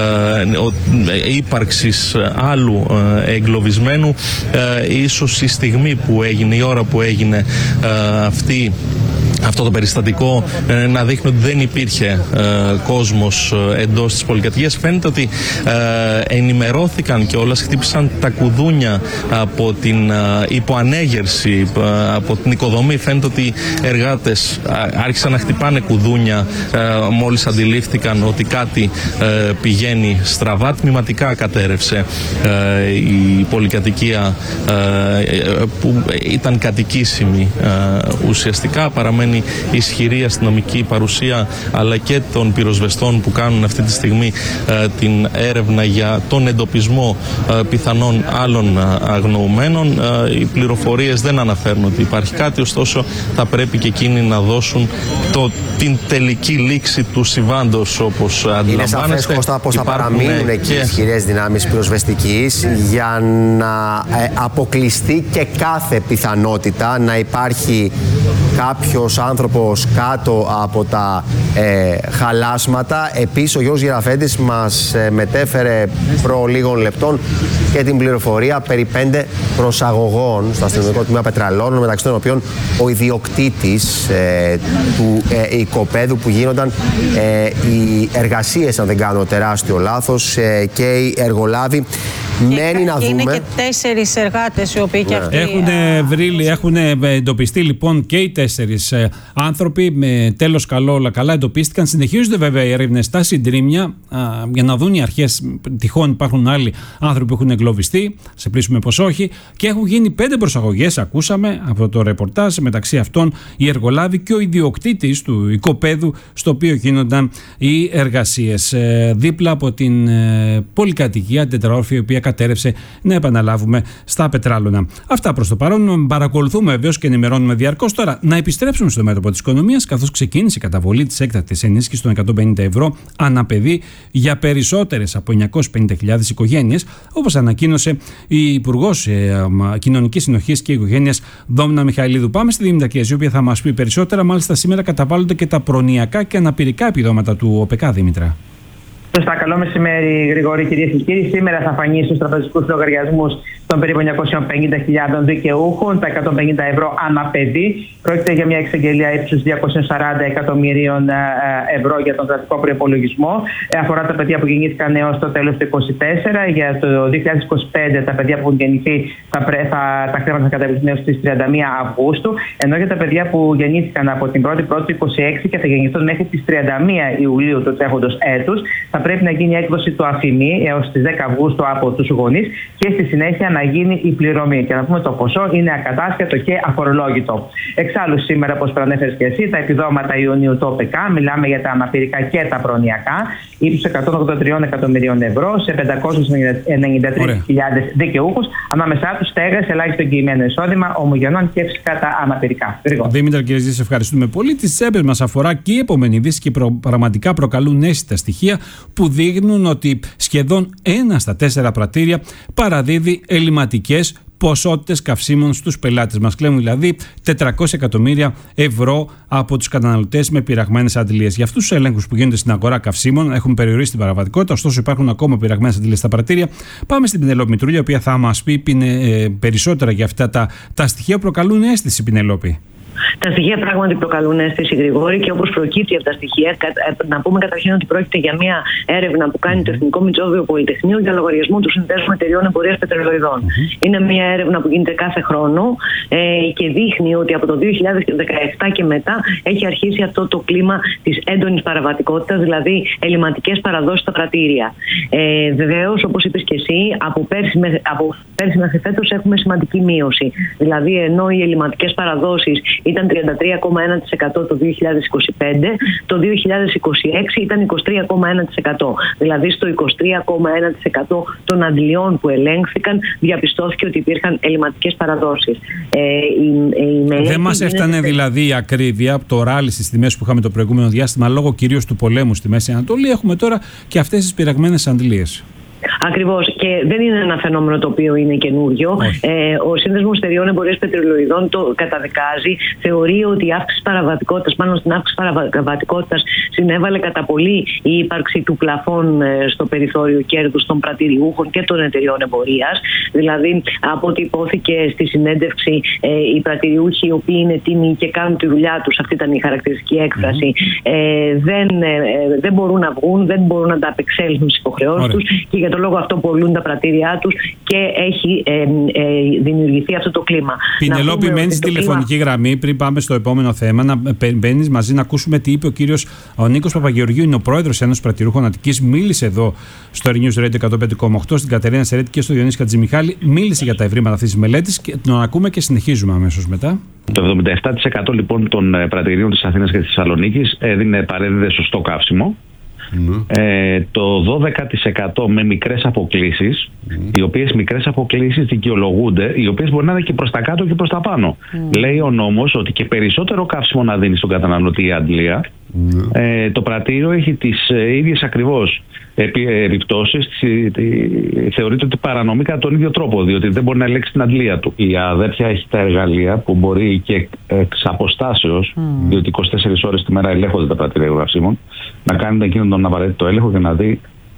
ε, ύπαρξης άλλου ε, εγκλωβισμένου. Ε, ίσως η στιγμή που έγινε, η ώρα που έγινε ε, αυτή αυτό το περιστατικό ε, να δείχνει ότι δεν υπήρχε ε, κόσμος ε, εντός της πολυκατοικίας. Φαίνεται ότι ε, ενημερώθηκαν και όλας, χτύπησαν τα κουδούνια από την ε, υποανέγερση, ε, από την οικοδομή. Φαίνεται ότι οι εργάτες ε, άρχισαν να χτυπάνε κουδούνια ε, μόλις αντιλήφθηκαν ότι κάτι ε, πηγαίνει στραβά. Τμηματικά κατέρευσε ε, η πολυκατοικία ε, που ήταν κατοικήσιμη ε, ουσιαστικά. Παραμένει ισχυρή αστυνομική παρουσία αλλά και των πυροσβεστών που κάνουν αυτή τη στιγμή ε, την έρευνα για τον εντοπισμό ε, πιθανών άλλων ε, αγνοουμένων. Ε, οι πληροφορίες δεν αναφέρουν ότι υπάρχει κάτι, ωστόσο θα πρέπει και εκείνοι να δώσουν το, την τελική λήξη του συμβάντος, όπως αντιλαμβάνεστε. Είναι σαφές, Κώστα, πως θα παραμείνουν εκεί και... ισχυρές δυνάμεις πυροσβεστικής για να ε, αποκλειστεί και κάθε πιθανότητα να υπάρχει κάποιος άνθρωπος κάτω από τα ε, χαλάσματα. Επίσης, ο Γιώργος Γεραφέντης μας ε, μετέφερε προ λίγων λεπτών και την πληροφορία περί πέντε προσαγωγών στο αστυνομικό τμήμα Πετραλώνων, μεταξύ των οποίων ο ιδιοκτήτης ε, του ε, οικοπαίδου που γίνονταν ε, οι εργασίες, αν δεν κάνω τεράστιο λάθος, ε, και οι εργολάβοι. Μένει να δούμε. Είναι και τέσσερις εργάτες οι οποίοι και αυτοί έχουν βρει, έχουν εντοπιστεί λοιπόν και οι τέσσερις ε, άνθρωποι. Με τέλος καλό, όλα καλά εντοπίστηκαν. Συνεχίζονται βέβαια οι έρευνες στα συντρίμμια α, για να δουν οι αρχές. Τυχόν υπάρχουν άλλοι άνθρωποι που έχουν εγκλωβιστεί. Σε πλήσουμε πως όχι. Και έχουν γίνει πέντε προσαγωγές, ακούσαμε από το ρεπορτάζ. Μεταξύ αυτών οι εργολάβοι και ο ιδιοκτήτης του οικοπαίδου στο οποίο γίνονταν οι εργασίες. Ε, δίπλα από την ε, πολυκατοικία, την τετραόροφη, η οποία κατέρευσε, να επαναλάβουμε, στα Πετράλωνα. Αυτά προς το παρόν. Παρακολουθούμε βεβαίως και ενημερώνουμε διαρκώς. Τώρα, να επιστρέψουμε στο μέτωπο της οικονομίας, καθώς ξεκίνησε η καταβολή της έκτακτης ενίσχυσης των εκατόν πενήντα ευρώ ανά παιδί για περισσότερες από εννιακόσιες πενήντα χιλιάδες οικογένειες, όπως ανακοίνωσε η Υπουργός ε, Κοινωνικής Συνοχής και Οικογένειας Δόμνα Μιχαηλίδου. Πάμε στη Δήμητρα Κιέζη, η οποία θα μας πει περισσότερα. Μάλιστα, σήμερα καταβάλλονται και τα προνοιακά και αναπηρικά επιδόματα του ΟΠΕΚΑ, Δήμητρα. Σωστά, καλό μεσημέρι, Γρηγόρη, κυρίες και κύριοι. Σήμερα θα φανεί στους τραπεζικούς λογαριασμούς των περίπου εννιακόσιες πενήντα χιλιάδων δικαιούχων τα εκατόν πενήντα ευρώ ανά παιδί. Πρόκειται για μια εξαγγελία ύψους διακόσια σαράντα εκατομμυρίων ευρώ για τον κρατικό προϋπολογισμό. Αφορά τα παιδιά που γεννήθηκαν έως το τέλος του είκοσι τέσσερα. Για το δύο χιλιάδες είκοσι πέντε τα παιδιά που έχουν γεννηθεί, θα, θα, τα χρήματα θα καταβληθούν έως τις τριάντα μία Αυγούστου. Ενώ για τα παιδιά που γεννήθηκαν από την πρώτη Πρώτη του είκοσι έξι και θα γεννηθούν μέχρι τις τριάντα μία Ιουλίου του τρέχοντος έτους, θα πρέπει να γίνει έκδοση του αφημί έως τις δέκα Αυγούστου από τους γονείς και στη συνέχεια να γίνει η πληρωμή. Και να πούμε το ποσό είναι ακατάσχετο και αφορολόγητο. Εξάλλου, σήμερα, όπως προανέφερες και εσύ, τα επιδόματα Ιουνίου του ΟΠΕΚΑ, μιλάμε για τα αναπηρικά και τα προνοιακά, ύψους εκατόν ογδόντα τρία εκατομμυρίων ευρώ σε πεντακόσιες ενενήντα τρεις χιλιάδες δικαιούχους, ανάμεσά τους στέγες, ελάχιστο εγγυημένο εισόδημα, ομογενών και φυσικά τα αναπηρικά. Δήμητρα, κύριε Ζήση, ευχαριστούμε πολύ. Τις τσέπες μας αφορά και η επόμενη είδηση και προ, πραγματικά προκαλούν αίσθητα στοιχεία που δείχνουν ότι σχεδόν ένα στα τέσσερα πρατήρια παραδίδει ελληματικές ποσότητες καυσίμων στους πελάτες μας. Κλέβουν δηλαδή τετρακόσια εκατομμύρια ευρώ από τους καταναλωτές με πειραγμένες αντιλίες. Για αυτούς τους ελέγχους που γίνονται στην αγορά καυσίμων έχουν περιορίσει την παραβατικότητα, ωστόσο υπάρχουν ακόμα πειραγμένες αντιλίες στα πρατήρια. Πάμε στην Πινελόπη Μητρούλια, η οποία θα μας πει ε, περισσότερα για αυτά τα, τα στοιχεία που προκαλούν αίσθηση, Πινελόπη. Τα στοιχεία πράγματι προκαλούν αίσθηση, Γρηγόρη, και όπως προκύπτει από τα στοιχεία, να πούμε καταρχήν ότι πρόκειται για μια έρευνα που κάνει το Εθνικό Μητσόβιο Πολυτεχνείο για λογαριασμό του Συνδέσμου Εταιριών Εμπορίας Πετρελοειδών. Mm-hmm. Είναι μια έρευνα που γίνεται κάθε χρόνο ε, και δείχνει ότι από το δύο χιλιάδες δεκαεπτά και μετά έχει αρχίσει αυτό το κλίμα της έντονης παραβατικότητας, δηλαδή ελληματικές παραδόσεις στα πρατήρια. Ε, Βεβαίως, όπως είπες και εσύ, από πέρσι, από πέρσι μέχρι φέτος έχουμε σημαντική μείωση. Δηλαδή, ενώ οι ελληματικές παραδόσεις ήταν τριάντα τρία κόμμα ένα τοις εκατό το δύο χιλιάδες είκοσι πέντε, το δύο χιλιάδες είκοσι έξι ήταν είκοσι τρία κόμμα ένα τοις εκατό. Δηλαδή στο είκοσι τρία κόμμα ένα τοις εκατό των αντλειών που ελέγχθηκαν διαπιστώθηκε ότι υπήρχαν ελληματικές παραδόσεις. Ε, η, η Δεν μας έφτανε είναι... δηλαδή η ακρίβεια από το ράλι στις τιμές που είχαμε το προηγούμενο διάστημα λόγω κυρίως του πολέμου στη Μέση Ανατολή. Έχουμε τώρα και αυτές τις πειραγμένες αντλίες. Ακριβώς. Και δεν είναι ένα φαινόμενο το οποίο είναι καινούριο. Ε, ο Σύνδεσμος Εταιριών Εμπορίας Πετρελοειδών το καταδικάζει. Θεωρεί ότι η αύξηση παραβατικότητας, πάνω στην αύξηση παραβατικότητας, συνέβαλε κατά πολύ η ύπαρξη του πλαφών στο περιθώριο κέρδους των πρατηριούχων και των εταιριών εμπορίας. Δηλαδή, από ό,τι υπόθηκε στη συνέντευξη, ε, οι πρατηριούχοι, οι οποίοι είναι τίμοι και κάνουν τη δουλειά τους, αυτή ήταν η χαρακτηριστική έκφραση, ε, δεν, ε, δεν μπορούν να βγουν, δεν μπορούν να τα απεξέλθουν στις υποχρεώσεις τους. Και για τον λόγο αυτό πολλούν τα πρατήριά τους και έχει ε, ε, δημιουργηθεί αυτό το κλίμα. Πινελόπη, μένει στη τηλεφωνική κλίμα... γραμμή πριν πάμε στο επόμενο θέμα. Να μπαίνεις μαζί να ακούσουμε τι είπε ο κύριος ο Νίκος Παπαγεωργίου, είναι ο πρόεδρος Ένωσης Πρατηριούχων Αττικής. Μίλησε εδώ στο News Radio εκατόν πέντε κόμμα οκτώ, στην Κατερίνα Σερέτη και στο Διονύση Χατζημιχάλη. Μίλησε για τα ευρήματα αυτής της μελέτης και τον ακούμε και συνεχίζουμε αμέσως μετά. Το εβδομήντα επτά τοις εκατό λοιπόν των πρατηρίων της Αθήνας και της Θεσσαλονίκης έδινε, παρέδιδε σωστό καύσιμο. Mm. Ε, το δώδεκα τοις εκατό με μικρές αποκλίσεις, mm. οι οποίες μικρές αποκλίσεις δικαιολογούνται, οι οποίες μπορεί να είναι και προς τα κάτω και προς τα πάνω. Mm. Λέει ο νόμος ότι και περισσότερο καύσιμο να δίνει στον καταναλωτή η αντλία, mm. ε, το πρατήριο έχει τις ε, ίδιες ακριβώς επιπτώσεις, θεωρείται ότι παρανομεί κατά τον ίδιο τρόπο, διότι δεν μπορεί να ελέγξει την αντλία του. Η αδέρφια έχει τα εργαλεία που μπορεί και εξ αποστάσεως, mm. διότι είκοσι τέσσερις ώρες τη μέρα ελέγχονται τα πρατήρια καυσίμων, να κάνει εκείνον τον απαραίτητο έλεγχο και να δει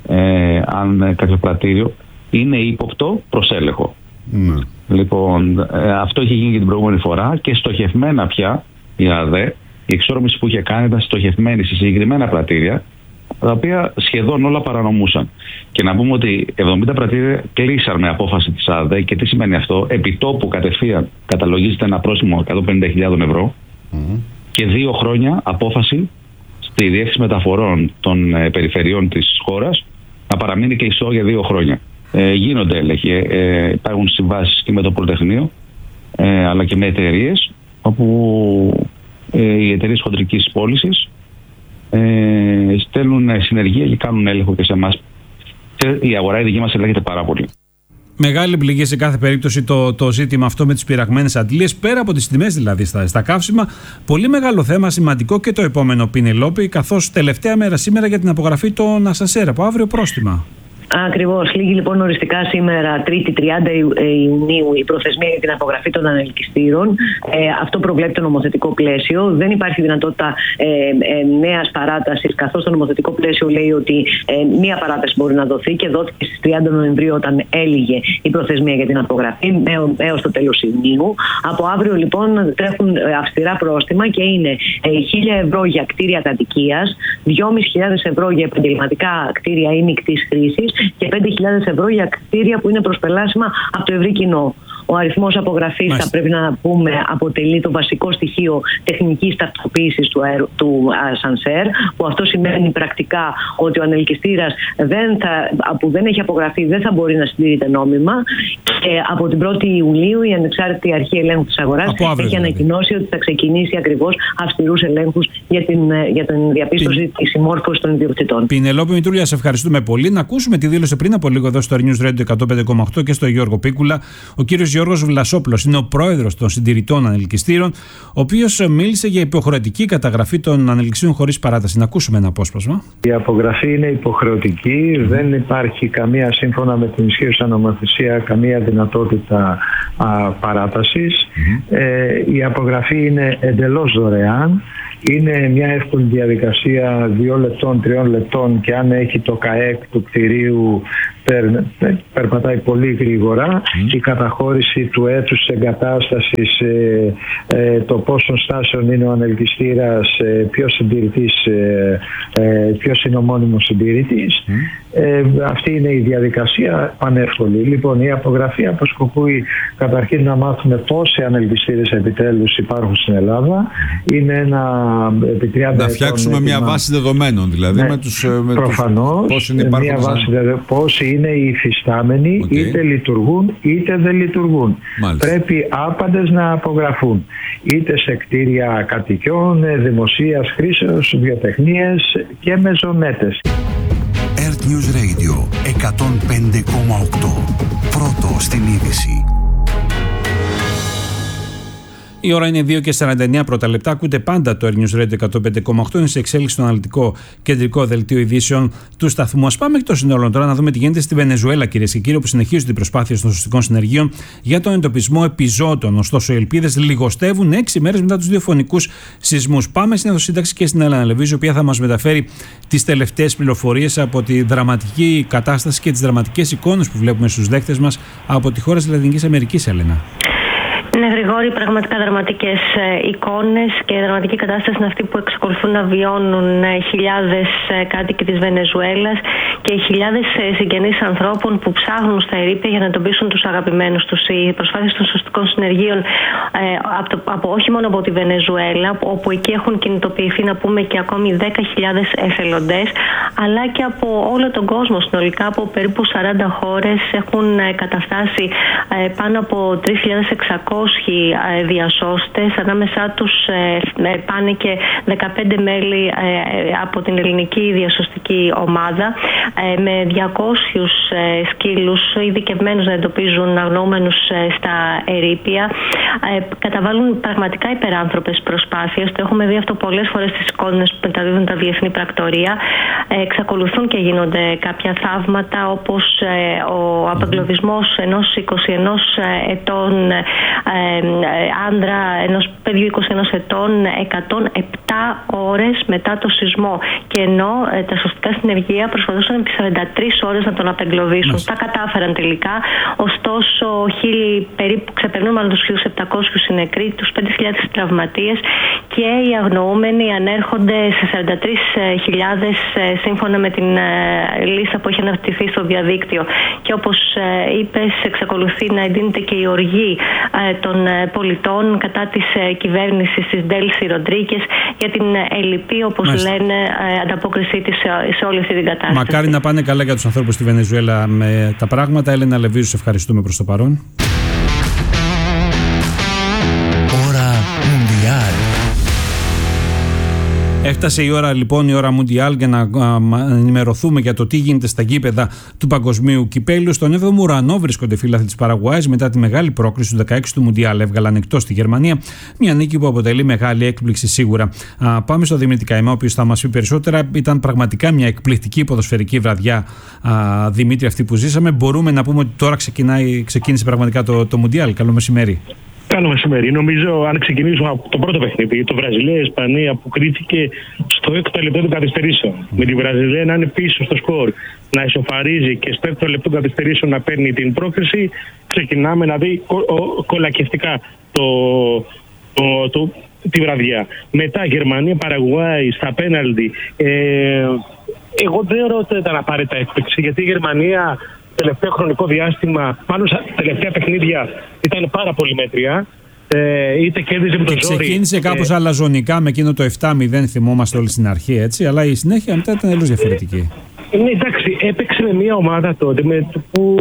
ε, αν κάποιο πρατήριο είναι ύποπτο προς έλεγχο. Mm. Λοιπόν, ε, αυτό έχει γίνει και την προηγούμενη φορά και στοχευμένα πια η ΑΔΕ, η εξόρμηση που είχε κάνει ήταν στοχευμένη σε συγκεκριμένα πρατήρια, τα οποία σχεδόν όλα παρανομούσαν. Και να πούμε ότι εβδομήντα πρατήρια κλείσαν με απόφαση της ΑΔΕ. Και τι σημαίνει αυτό? Επιτόπου κατευθείαν καταλογίζεται ένα πρόστιμο εκατόν πενήντα χιλιάδες ευρώ mm. και δύο χρόνια απόφαση στη Διεύθυνση Μεταφορών των ε, Περιφερειών της χώρας να παραμείνει κλειστό για δύο χρόνια. Ε, γίνονται έλεγχοι. Ε, υπάρχουν συμβάσεις και με το Πολυτεχνείο ε, αλλά και με εταιρείες, όπου ε, οι εταιρείες χοντρικής πώλησης Ε, στέλνουν συνεργεία και κάνουν έλεγχο και σε εμάς. Η αγορά η δική μας ελέγχεται πάρα πολύ. Μεγάλη πληγή σε κάθε περίπτωση το, το ζήτημα αυτό με τις πειραγμένες αντλίες, πέρα από τις τιμές δηλαδή στα, στα καύσιμα. Πολύ μεγάλο θέμα, σημαντικό και το επόμενο, Πινελόπη, καθώς τελευταία μέρα σήμερα για την απογραφή των ασανσέρ, από αύριο πρόστιμα. Ακριβώς. Λήγει λοιπόν οριστικά σήμερα, Τρίτη τριάντα Ιουνίου, η προθεσμία για την απογραφή των ανελκυστήρων. Ε, αυτό προβλέπει το νομοθετικό πλαίσιο. Δεν υπάρχει δυνατότητα ε, ε, νέας παράτασης, καθώς το νομοθετικό πλαίσιο λέει ότι ε, μία παράταση μπορεί να δοθεί και δόθηκε στις τριάντα Νοεμβρίου, όταν έλυγε η προθεσμία για την απογραφή, έως το τέλος Ιουνίου. Από αύριο λοιπόν τρέχουν αυστηρά πρόστιμα και είναι ε, χίλια ευρώ για κτίρια κατοικίας, δυόμισι χιλιάδες ευρώ για επαγγελματικά κτίρια ή μεικτής χρήσης και πέντε χιλιάδες ευρώ για κτίρια που είναι προσπελάσιμα από το ευρύ κοινό. Ο αριθμός απογραφής, θα πρέπει να πούμε, αποτελεί το βασικό στοιχείο τεχνικής ταυτοποίησης του, αερο, του ασανσέρ, που αυτό σημαίνει πρακτικά ότι ο ανελκυστήρας δεν θα, που δεν έχει απογραφεί δεν θα μπορεί να συντηρείται νόμιμα. Και από την πρώτη Ιουλίου η Ανεξάρτητη Αρχή Ελέγχου της Αγοράς έχει ανακοινώσει ότι θα ξεκινήσει ακριβώς αυστηρούς ελέγχους για την, για την διαπίστωση Πι... της συμμόρφωσης των ιδιοκτητών. Πινελόπη Μητρούλια, σε ευχαριστούμε πολύ. Να ακούσουμε τη δήλωση πριν από λίγο εδώ στο News Radio εκατόν πέντε κόμμα οκτώ και στο Γιώργο Πίκουλα. Ο κύριος Γιώργος Βλασόπουλος είναι ο πρόεδρος των συντηρητών ανελκυστήρων, ο οποίος μίλησε για υποχρεωτική καταγραφή των ανελκυστήρων χωρίς παράταση. Να ακούσουμε ένα απόσπασμα. Η απογραφή είναι υποχρεωτική, mm. δεν υπάρχει καμία, σύμφωνα με την ισχύουσα νομοθεσία, καμία δυνατότητα α, παράτασης. Mm. Ε, η απογραφή είναι εντελώς δωρεάν. Είναι μια εύκολη διαδικασία δύο λεπτών, τριών λεπτών, και αν έχει το ΚΑΕΚ του κτηρίου περ, περπατάει πολύ γρήγορα. Mm. Η καταχώρηση του έτους της εγκατάστασης, ε, ε, το πόσων στάσεων είναι ο ανελκυστήρας, ε, ποιος συντηρητής, ε, ε, ποιος είναι ο μόνιμος συντηρητής. Mm. Ε, αυτή είναι η διαδικασία πανεύκολη. Λοιπόν, η απογραφή αποσκοπούει καταρχήν να μάθουμε πόσοι ανελκυστήρες επιτέλους υπάρχουν στην Ελλάδα. Είναι ένα επί τριάντα να φτιάξουμε μια έτοιμα... βάση δεδομένων, δηλαδή ναι, με τους, με προφανώς, τους, είναι μια βάση δεδομένων, πόσοι είναι οι υφιστάμενοι, okay. είτε λειτουργούν είτε δεν λειτουργούν. Μάλιστα. Πρέπει άπαντες να απογραφούν, είτε σε κτίρια κατοικιών, δημοσίας χρήσεως, βιοτεχνίες και μεζονέτες. Earth News Radio εκατόν πέντε κόμμα οκτώ. Πρώτο στην είδηση. Η ώρα είναι δύο και σαράντα εννέα πρώτα λεπτά. Ακούτε πάντα το Earth News Radio εκατόν πέντε κόμμα οκτώ. Είναι σε εξέλιξη στο αναλυτικό κεντρικό δελτίο ειδήσεων του σταθμού. Ας πάμε εκτός συνόλων τώρα να δούμε τι γίνεται στη Βενεζουέλα, κυρίες και κύριοι, όπου συνεχίζονται οι προσπάθειες των σωστικών συνεργείων για τον εντοπισμό επιζώτων. Ωστόσο, οι ελπίδες λιγοστεύουν έξι μέρες μετά τους δύο φωνικούς σεισμούς. Πάμε στην Εδωσύνταξη και στην Έλενα Λεβίζου, η οποία θα μας μεταφέρει τις τελευταίες πληροφορίες από τη δραματική κατάσταση και τις δραματικές εικόνες που βλέπουμε στους δέχτες μας από τη χώρα της Λατινικής Αμερικής, Έλενα. Ναι, Γρηγόρη, πραγματικά δραματικές ε, εικόνες και δραματική κατάσταση είναι αυτή που εξακολουθούν να βιώνουν ε, χιλιάδες ε, κάτοικοι της Βενεζουέλας και χιλιάδες ε, συγγενείς ανθρώπων που ψάχνουν στα ερείπια για να εντοπίσουν τους αγαπημένους τους. Οι προσπάθειες των σωστικών συνεργείων ε, από, το, από, όχι μόνο από τη Βενεζουέλα, όπου εκεί έχουν κινητοποιηθεί, να πούμε, και ακόμη δέκα χιλιάδες εθελοντές, αλλά και από όλο τον κόσμο συνολικά, από περίπου σαράντα χώρες έχουν ε, καταφτάσει ε, πάνω από τρεις χιλιάδες εξακόσιοι διασώστες, ανάμεσά τους πάνε και δεκαπέντε μέλη από την ελληνική διασωστική ομάδα, με διακόσιους σκύλους ειδικευμένους να εντοπίζουν αγνοούμενους στα ερείπια. Καταβάλουν πραγματικά υπεράνθρωπες προσπάθειες. Το έχουμε δει αυτό πολλές φορές στις εικόνες που μεταδίδουν τα διεθνή πρακτορία. Εξακολουθούν και γίνονται κάποια θαύματα, όπως ο απεγκλωβισμός ενός είκοσι ένα ετών άντρα, ενός παιδιού είκοσι ένα ετών, εκατόν επτά ώρες μετά το σεισμό. Και ενώ ε, τα σωστικά συνεργεία προσπαθούσαν επί σαράντα τρεις ώρες να τον απεγκλωβίσουν. Mm. Τα κατάφεραν τελικά. Ωστόσο, χίλιοι, περίπου ξεπερνούν μάλλον τους χίλια επτακόσιους οι νεκροί, τους πέντε χιλιάδες τραυματίες, και οι αγνοούμενοι ανέρχονται σε σαράντα τρεις χιλιάδες ε, σύμφωνα με την ε, λίστα που έχει αναρτηθεί στο διαδίκτυο. Και όπως ε, είπες, εξακολουθεί να εντείνεται και η οργή ε, των πολιτών κατά της κυβέρνησης της Ντέλση Ροντρίγκες για την ελλειπή, όπως Μάλιστα. λένε, ανταπόκρισή της σε όλη αυτή την κατάσταση. Μακάρι να πάνε καλά για τους ανθρώπους στη Βενεζουέλα με τα πράγματα. Έλενα Λεβίζου, σε ευχαριστούμε προς το παρόν. Ώρα Μουντιάλ. Έφτασε η ώρα, λοιπόν, η ώρα Μουντιάλ, για να α, ενημερωθούμε για το τι γίνεται στα γήπεδα του Παγκοσμίου Κυπέλλου. Στον έβδομο ουρανό βρίσκονται οι φίλαθλοι της Παραγουάης μετά τη μεγάλη πρόκριση του δεκαέξι του Μουντιάλ. Έβγαλαν εκτός τη Γερμανία. Μια νίκη που αποτελεί μεγάλη έκπληξη σίγουρα. Α, πάμε στο Δημήτρη Καημά, ο οποίος θα μας πει περισσότερα. Ήταν πραγματικά μια εκπληκτική ποδοσφαιρική βραδιά, α, Δημήτρη, αυτή που ζήσαμε. Μπορούμε να πούμε ότι τώρα ξεκινάει, ξεκίνησε πραγματικά το, το Μουντιάλ. Καλό μεσημέρι. Καλό μεσημέρι. Νομίζω, αν ξεκινήσουμε από το πρώτο παιχνίδι, το Βραζιλία-Ισπανία, που κρίθηκε στο έκτο λεπτό των καθυστερήσεων. Mm. Με τη Βραζιλία να είναι πίσω στο σκορ, να ισοφαρίζει και στο έκτο λεπτό των καθυστερήσεων να παίρνει την πρόκριση, ξεκινάμε να δει κο, ο, κολακευτικά το, το, το, τη βραδιά. Μετά Γερμανία-Παραγουάη στα πέναλτι. Ε, εγώ δεν θεωρώ ότι ήταν απαραίτητα έκπληξη, γιατί η Γερμανία τελευταίο χρονικό διάστημα, μάλλον στα τελευταία παιχνίδια ήταν πάρα πολύ μέτρια. Ε, είτε κέρδιζε με το ζόρι. Ξεκίνησε κάπως ε, αλαζονικά με εκείνο το επτά μηδέν, θυμόμαστε όλοι στην αρχή, έτσι, αλλά η συνέχεια μετά ήταν τελείως διαφορετική. Ναι, εντάξει, έπαιξε με μια ομάδα τότε με, που.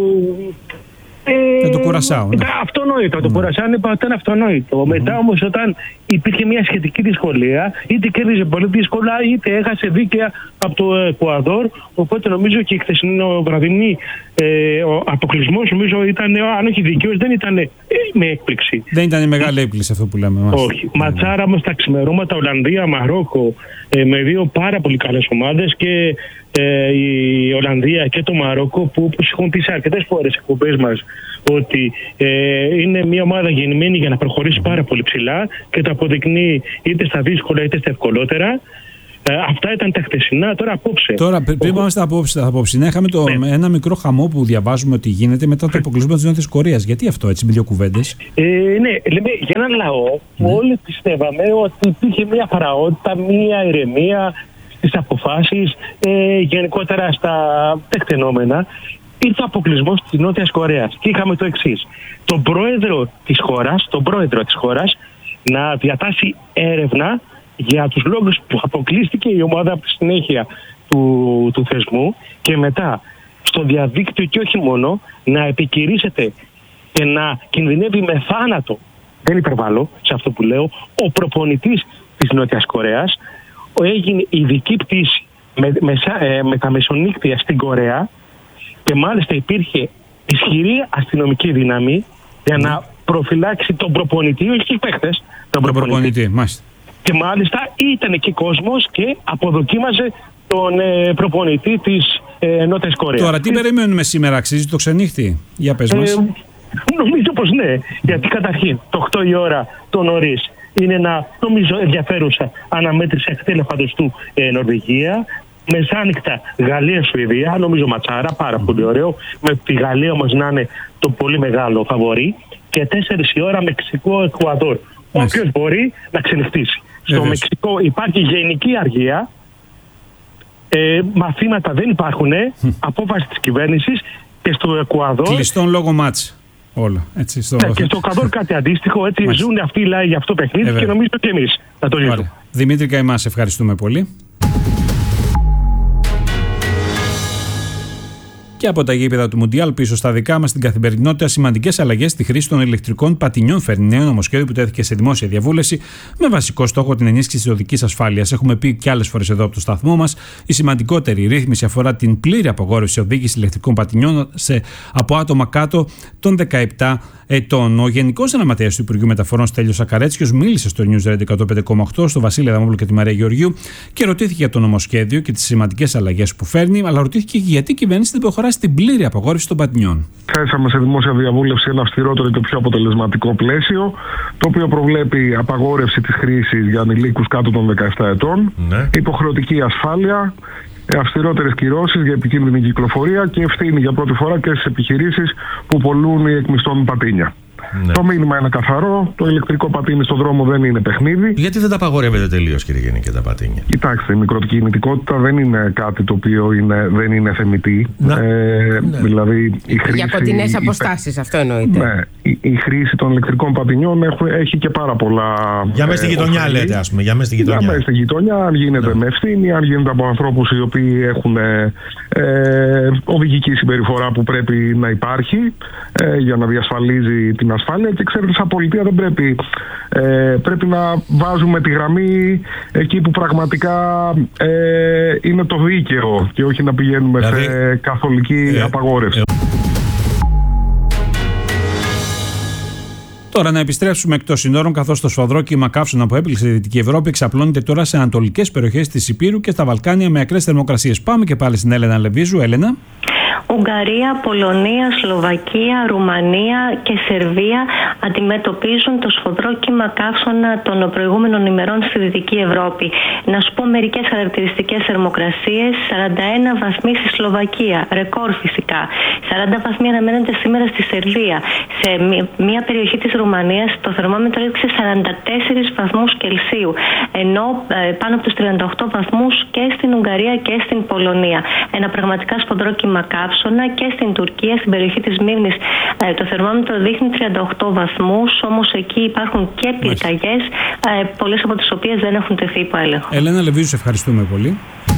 Ε, με το Κουρασάο. Ναι. Αυτονόητο. Mm. Το Κουρασάο ήταν αυτονόητο. Mm. Μετά όμως, όταν υπήρχε μια σχετική δυσκολία, είτε κέρδιζε πολύ δύσκολα, είτε έχασε δίκαια από το Εκουαδόρ. Οπότε νομίζω και η χθεσινό βραδινή ε, ο αποκλεισμός, νομίζω ήταν, αν όχι δικαίως, δεν ήταν ε, με έκπληξη. Δεν ήταν μεγάλη έκπληξη αυτό που λέμε. Μας. Όχι. Mm. Ματσάρα όμως τα ξημερώματα, Ολλανδία, Μαρόκο, ε, με δύο πάρα πολύ καλές ομάδες και. Ε, η Ολλανδία και το Μαρόκο, που όπως έχουν πει σε αρκετές φορές εκπομπές μας, ότι ε, είναι μια ομάδα γεννημένη για να προχωρήσει πάρα πολύ ψηλά και το αποδεικνύει είτε στα δύσκολα είτε στα ευκολότερα. Ε, αυτά ήταν τα χτεσινά, τώρα απόψε. Τώρα, πριν πάμε στα απόψε, τα απόψε, είχαμε το, ναι. ένα μικρό χαμό που διαβάζουμε ότι γίνεται μετά το αποκλεισμό της Νότιας Κορέας. Γιατί αυτό, έτσι, με δύο κουβέντες? Ε, ναι, λέμε για έναν λαό που ναι. όλοι πιστεύαμε ότι υπήρχε μια φαραότητα, μια ηρεμία στις αποφάσεις, ε, γενικότερα στα τεκτενόμενα. Ήρθε ο αποκλεισμός της Νότιας Κορέας και είχαμε το εξής. Τον πρόεδρο της χώρας, τον πρόεδρο της χώρας να διατάσει έρευνα για τους λόγους που αποκλείστηκε η ομάδα από τη συνέχεια του, του θεσμού, και μετά στο διαδίκτυο και όχι μόνο να επικηρύσσεται και να κινδυνεύει με θάνατο, δεν υπερβάλλω σε αυτό που λέω, ο προπονητής της Νότιας Κορέας. Έγινε ειδική πτήση με, με, με τα μεσονύκτια στην Κορέα και μάλιστα υπήρχε ισχυρή αστυνομική δύναμη για να προφυλάξει τον προπονητή, όχι και οι παίχτες, τον προπονητή. προπονητή μάλιστα. Και μάλιστα ήταν εκεί κόσμος και αποδοκίμαζε τον ε, προπονητή της ε, Νότιας Κορέας. Τώρα τι ε, περιμένουμε σήμερα, αξίζει το ξενύχτη? Για πες μας. Ε, νομίζω πως ναι, γιατί καταρχήν το οκτώ η ώρα το νωρίς είναι ένα, νομίζω, ενδιαφέρουσα αναμέτρηση ακτέλεφαντος ε, Νορβηγία. Μεσάνυχτα Γαλλία-Σουηδία, νομίζω ματσάρα, πάρα mm. πολύ ωραίο. Με τη Γαλλία όμως να είναι το πολύ μεγάλο φαβορί. Και τέσσερις η ώρα Μεξικό-Εκουαδόρ. Όποιος μπορεί να ξενυχτήσει. Στο Μεξικό υπάρχει γενική αργία. Ε, μαθήματα δεν υπάρχουν. Mm. Απόφαση της κυβέρνησης. Και στο Εκουαδόρ. Κλειστόν λόγω μάτς. Όλα. Έτσι, στο... ναι, και στο Εκουαδόρ κάτι αντίστοιχο. Έτσι ζουν αυτοί οι λαοί για αυτό το παιχνίδι, και νομίζω και εμείς θα το ζήσουμε. Δημήτρη Καημάς, ευχαριστούμε πολύ. Και από τα γήπεδα του Μουντιάλ πίσω στα δικά μας, στην καθημερινότητα, σημαντικές αλλαγές στη χρήση των ηλεκτρικών πατινιών φέρνει νέο νομοσχέδιο που τέθηκε σε δημόσια διαβούλευση με βασικό στόχο την ενίσχυση της οδικής ασφάλειας. Έχουμε πει και άλλες φορές εδώ από το σταθμό μας, η σημαντικότερη ρύθμιση αφορά την πλήρη απογόρευση οδήγησης ηλεκτρικών πατινιών σε, από άτομα κάτω των δεκαεπτά ετών. Ο Γενικός Γραμματέας του Υπουργείου Μεταφορών, Στέλιος Σακαρέτσιος, μίλησε στο News Radio εκατόν πέντε κόμμα οκτώ, στο Βασίλη Αδαμόπουλο και τη Μαρία Γεωργίου, και ρωτήθηκε για το νομοσχέδιο και τις σημαντικές αλλαγές που φέρνει, αλλά ρωτήθηκε και γιατί η κυβέρνηση δεν προχωρά στην πλήρη απαγόρευση των πατινιών. Θέσαμε σε δημόσια διαβούλευση ένα αυστηρότερο και πιο αποτελεσματικό πλαίσιο, το οποίο προβλέπει απαγόρευση της χρήσης για ανηλίκους κάτω των δεκαεπτά ετών, ναι. υποχρεωτική ασφάλεια, αυστηρότερες κυρώσεις για επικίνδυνη κυκλοφορία και ευθύνη για πρώτη φορά και στις επιχειρήσεις που πωλούν ή εκμισθώνουν πατίνια. Ναι. Το μήνυμα είναι καθαρό. Το ηλεκτρικό πατίνι στον δρόμο δεν είναι παιχνίδι. Γιατί δεν τα απαγορεύετε τελείως, κύριε Γενική, τα πατίνια? Κοιτάξτε, η μικροκινητικότητα δεν είναι κάτι το οποίο είναι, δεν είναι θεμιτή. Ε, ναι. Δηλαδή, η χρήση, για κοντινές αποστάσεις, αυτό εννοείται. Ναι, η, η χρήση των ηλεκτρικών πατινιών έχει, έχει και πάρα πολλά. Για μέσα στη γειτονιά, λέτε, ας πούμε. Για μέσα στη γειτονιά. Για μέσα στη γειτονιά, αν γίνεται ναι. με ευθύνη, αν γίνεται από ανθρώπους οι οποίοι έχουν ε, ε, οδηγική συμπεριφορά που πρέπει να υπάρχει ε, για να διασφαλίζει την ασφάλεια. Και ξέρετε, σαν πολιτεία δεν πρέπει, ε, πρέπει να βάζουμε τη γραμμή εκεί που πραγματικά ε, είναι το δίκαιο και όχι να πηγαίνουμε δηλαδή, σε καθολική ε, απαγόρευση. Ε, Τώρα να επιστρέψουμε εκτός συνόρων, καθώς το σφοδρόκυμα καύσωνα που έπληξε τη Δυτική Ευρώπη εξαπλώνεται τώρα σε ανατολικές περιοχές της Ηπείρου και στα Βαλκάνια με ακραίες θερμοκρασίες. Πάμε και πάλι στην Έλενα Λεβίζου. Έλενα. Ουγγαρία, Πολωνία, Σλοβακία, Ρουμανία και Σερβία αντιμετωπίζουν το σφοδρόκυμα καύσωνα των προηγούμενων ημερών στη Δυτική Ευρώπη. Να σου πω μερικές χαρακτηριστικές θερμοκρασίες. σαράντα ένα βαθμοί στη Σλοβακία, ρεκόρ φυσικά. σαράντα βαθμοί αναμένονται σήμερα στη Σερβία. Σε μια περιοχή της Ρουμανίας το θερμόμετρο έδειξε σαράντα τέσσερις βαθμούς Κελσίου, ενώ πάνω από τους τριάντα οκτώ βαθμούς και στην Ουγγαρία και στην Πολωνία. Ένα πραγματικά σφοδρόκυμα καύσωνα. καύσωνα, και στην Τουρκία, στην περιοχή της Μύρνης, το θερμόμετρο δείχνει τριάντα οκτώ βαθμούς, όμως εκεί υπάρχουν και πυρκαγιές, πολλές από τις οποίες δεν έχουν τεθεί υπό έλεγχο. Ελένα Λεβίζου, σε ευχαριστούμε πολύ.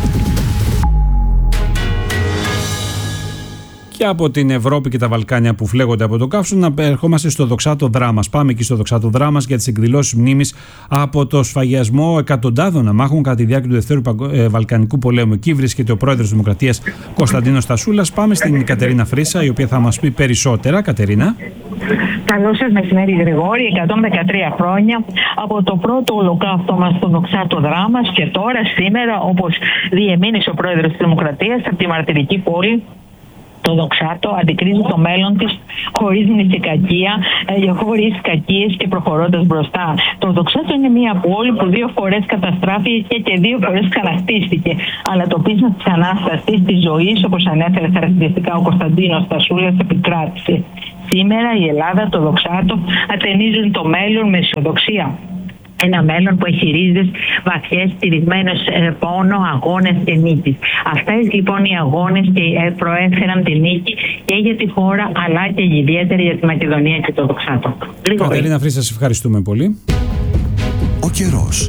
Και από την Ευρώπη και τα Βαλκάνια που φλέγονται από το καύσωνα, ερχόμαστε στο Δοξάτο Δράμας. Πάμε εκεί στο Δοξάτο Δράμας για τις εκδηλώσεις μνήμης από το σφαγιασμό εκατοντάδων αμάχων κατά τη διάρκεια του Δευτέρου Βαλκανικού Πολέμου. Εκεί βρίσκεται ο πρόεδρος της Δημοκρατίας Κωνσταντίνος Τασούλας. Πάμε στην Κατερίνα Φρύσα, η οποία θα μας πει περισσότερα. Κατερίνα. Καλό σας μεσημέρι, Γρηγόρη. εκατόν δεκατρία χρόνια από το πρώτο ολοκαύτωμα στο Δοξάτο Δράμας και τώρα, σήμερα, όπως διεμήνυσε ο πρόεδρος της Δημοκρατίας, από τη μαρτυρική πόλη, το Δοξάτο αντικρίζει το μέλλον της χωρίς μνησικακία, χωρίς κακίες και προχωρώντας μπροστά. Το Δοξάτο είναι μια πόλη που δύο φορές καταστράφηκε και δύο φορές ξαναχτίστηκε. Αλλά το πείσμα της Ανάστασης, της ζωής, όπως ανέφερε χαρακτηριστικά ο Κωνσταντίνος Τασούλας, επικράτησε. Σήμερα η Ελλάδα, το Δοξάτο, ατενίζουν το μέλλον με αισιοδοξία. Ένα μέλλον που έχει ρίζες βαθιές, στηριγμένες σε πόνο, αγώνες και νίκης. Αυτές λοιπόν οι αγώνες και προέφεραν τη νίκη και για τη χώρα, αλλά και ιδιαίτερα για τη Μακεδονία και το Δοξάτο. Κατερίνα Φρύσα, σας ευχαριστούμε πολύ. Ο καιρός.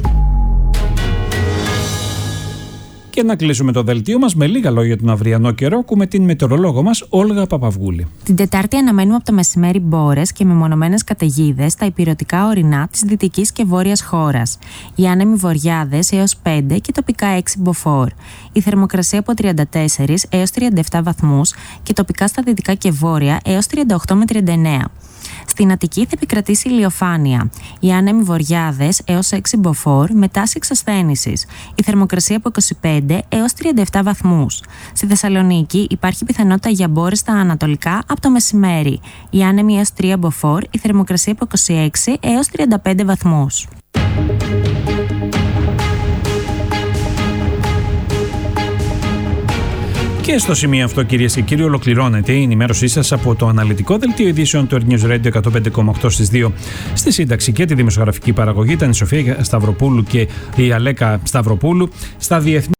Και να κλείσουμε το δελτίο μας με λίγα λόγια για τον αυριανό καιρό. Ακούμε την μετεωρολόγο μας Όλγα Παπαυγούλη. Την Τετάρτη αναμένουμε από το μεσημέρι μπόρες και μεμονωμένες καταιγίδες στα υπηρετικά ορεινά της δυτικής και βόρειας χώρας. Οι άνεμοι βοριάδες έως πέντε και τοπικά έξι μποφόρ. Η θερμοκρασία από τριάντα τέσσερα έως τριάντα επτά βαθμούς και τοπικά στα δυτικά και βόρεια έως τριάντα οκτώ με τριάντα εννέα. Στην Αττική θα επικρατήσει ηλιοφάνεια. Οι άνεμοι βοριάδες έως έξι μποφόρ με τάση εξασθένησης. Η θερμοκρασία από είκοσι πέντε έως τριάντα επτά βαθμούς. Στη Θεσσαλονίκη υπάρχει πιθανότητα για μπόρες στα ανατολικά από το μεσημέρι. Οι άνεμοι έως τρία μποφόρ, η θερμοκρασία από είκοσι έξι έως τριάντα πέντε βαθμούς. Και στο σημείο αυτό, κυρίες και κύριοι, ολοκληρώνεται η ενημέρωσή σας από το αναλυτικό δελτίο ειδήσεων του Earth News Radio εκατόν πέντε κόμμα οκτώ στις δύο. Στη σύνταξη και τη δημοσιογραφική παραγωγή ήταν η Σοφία Σταυροπούλου και η Αλέκα Σταυροπούλου. Στα διεθνή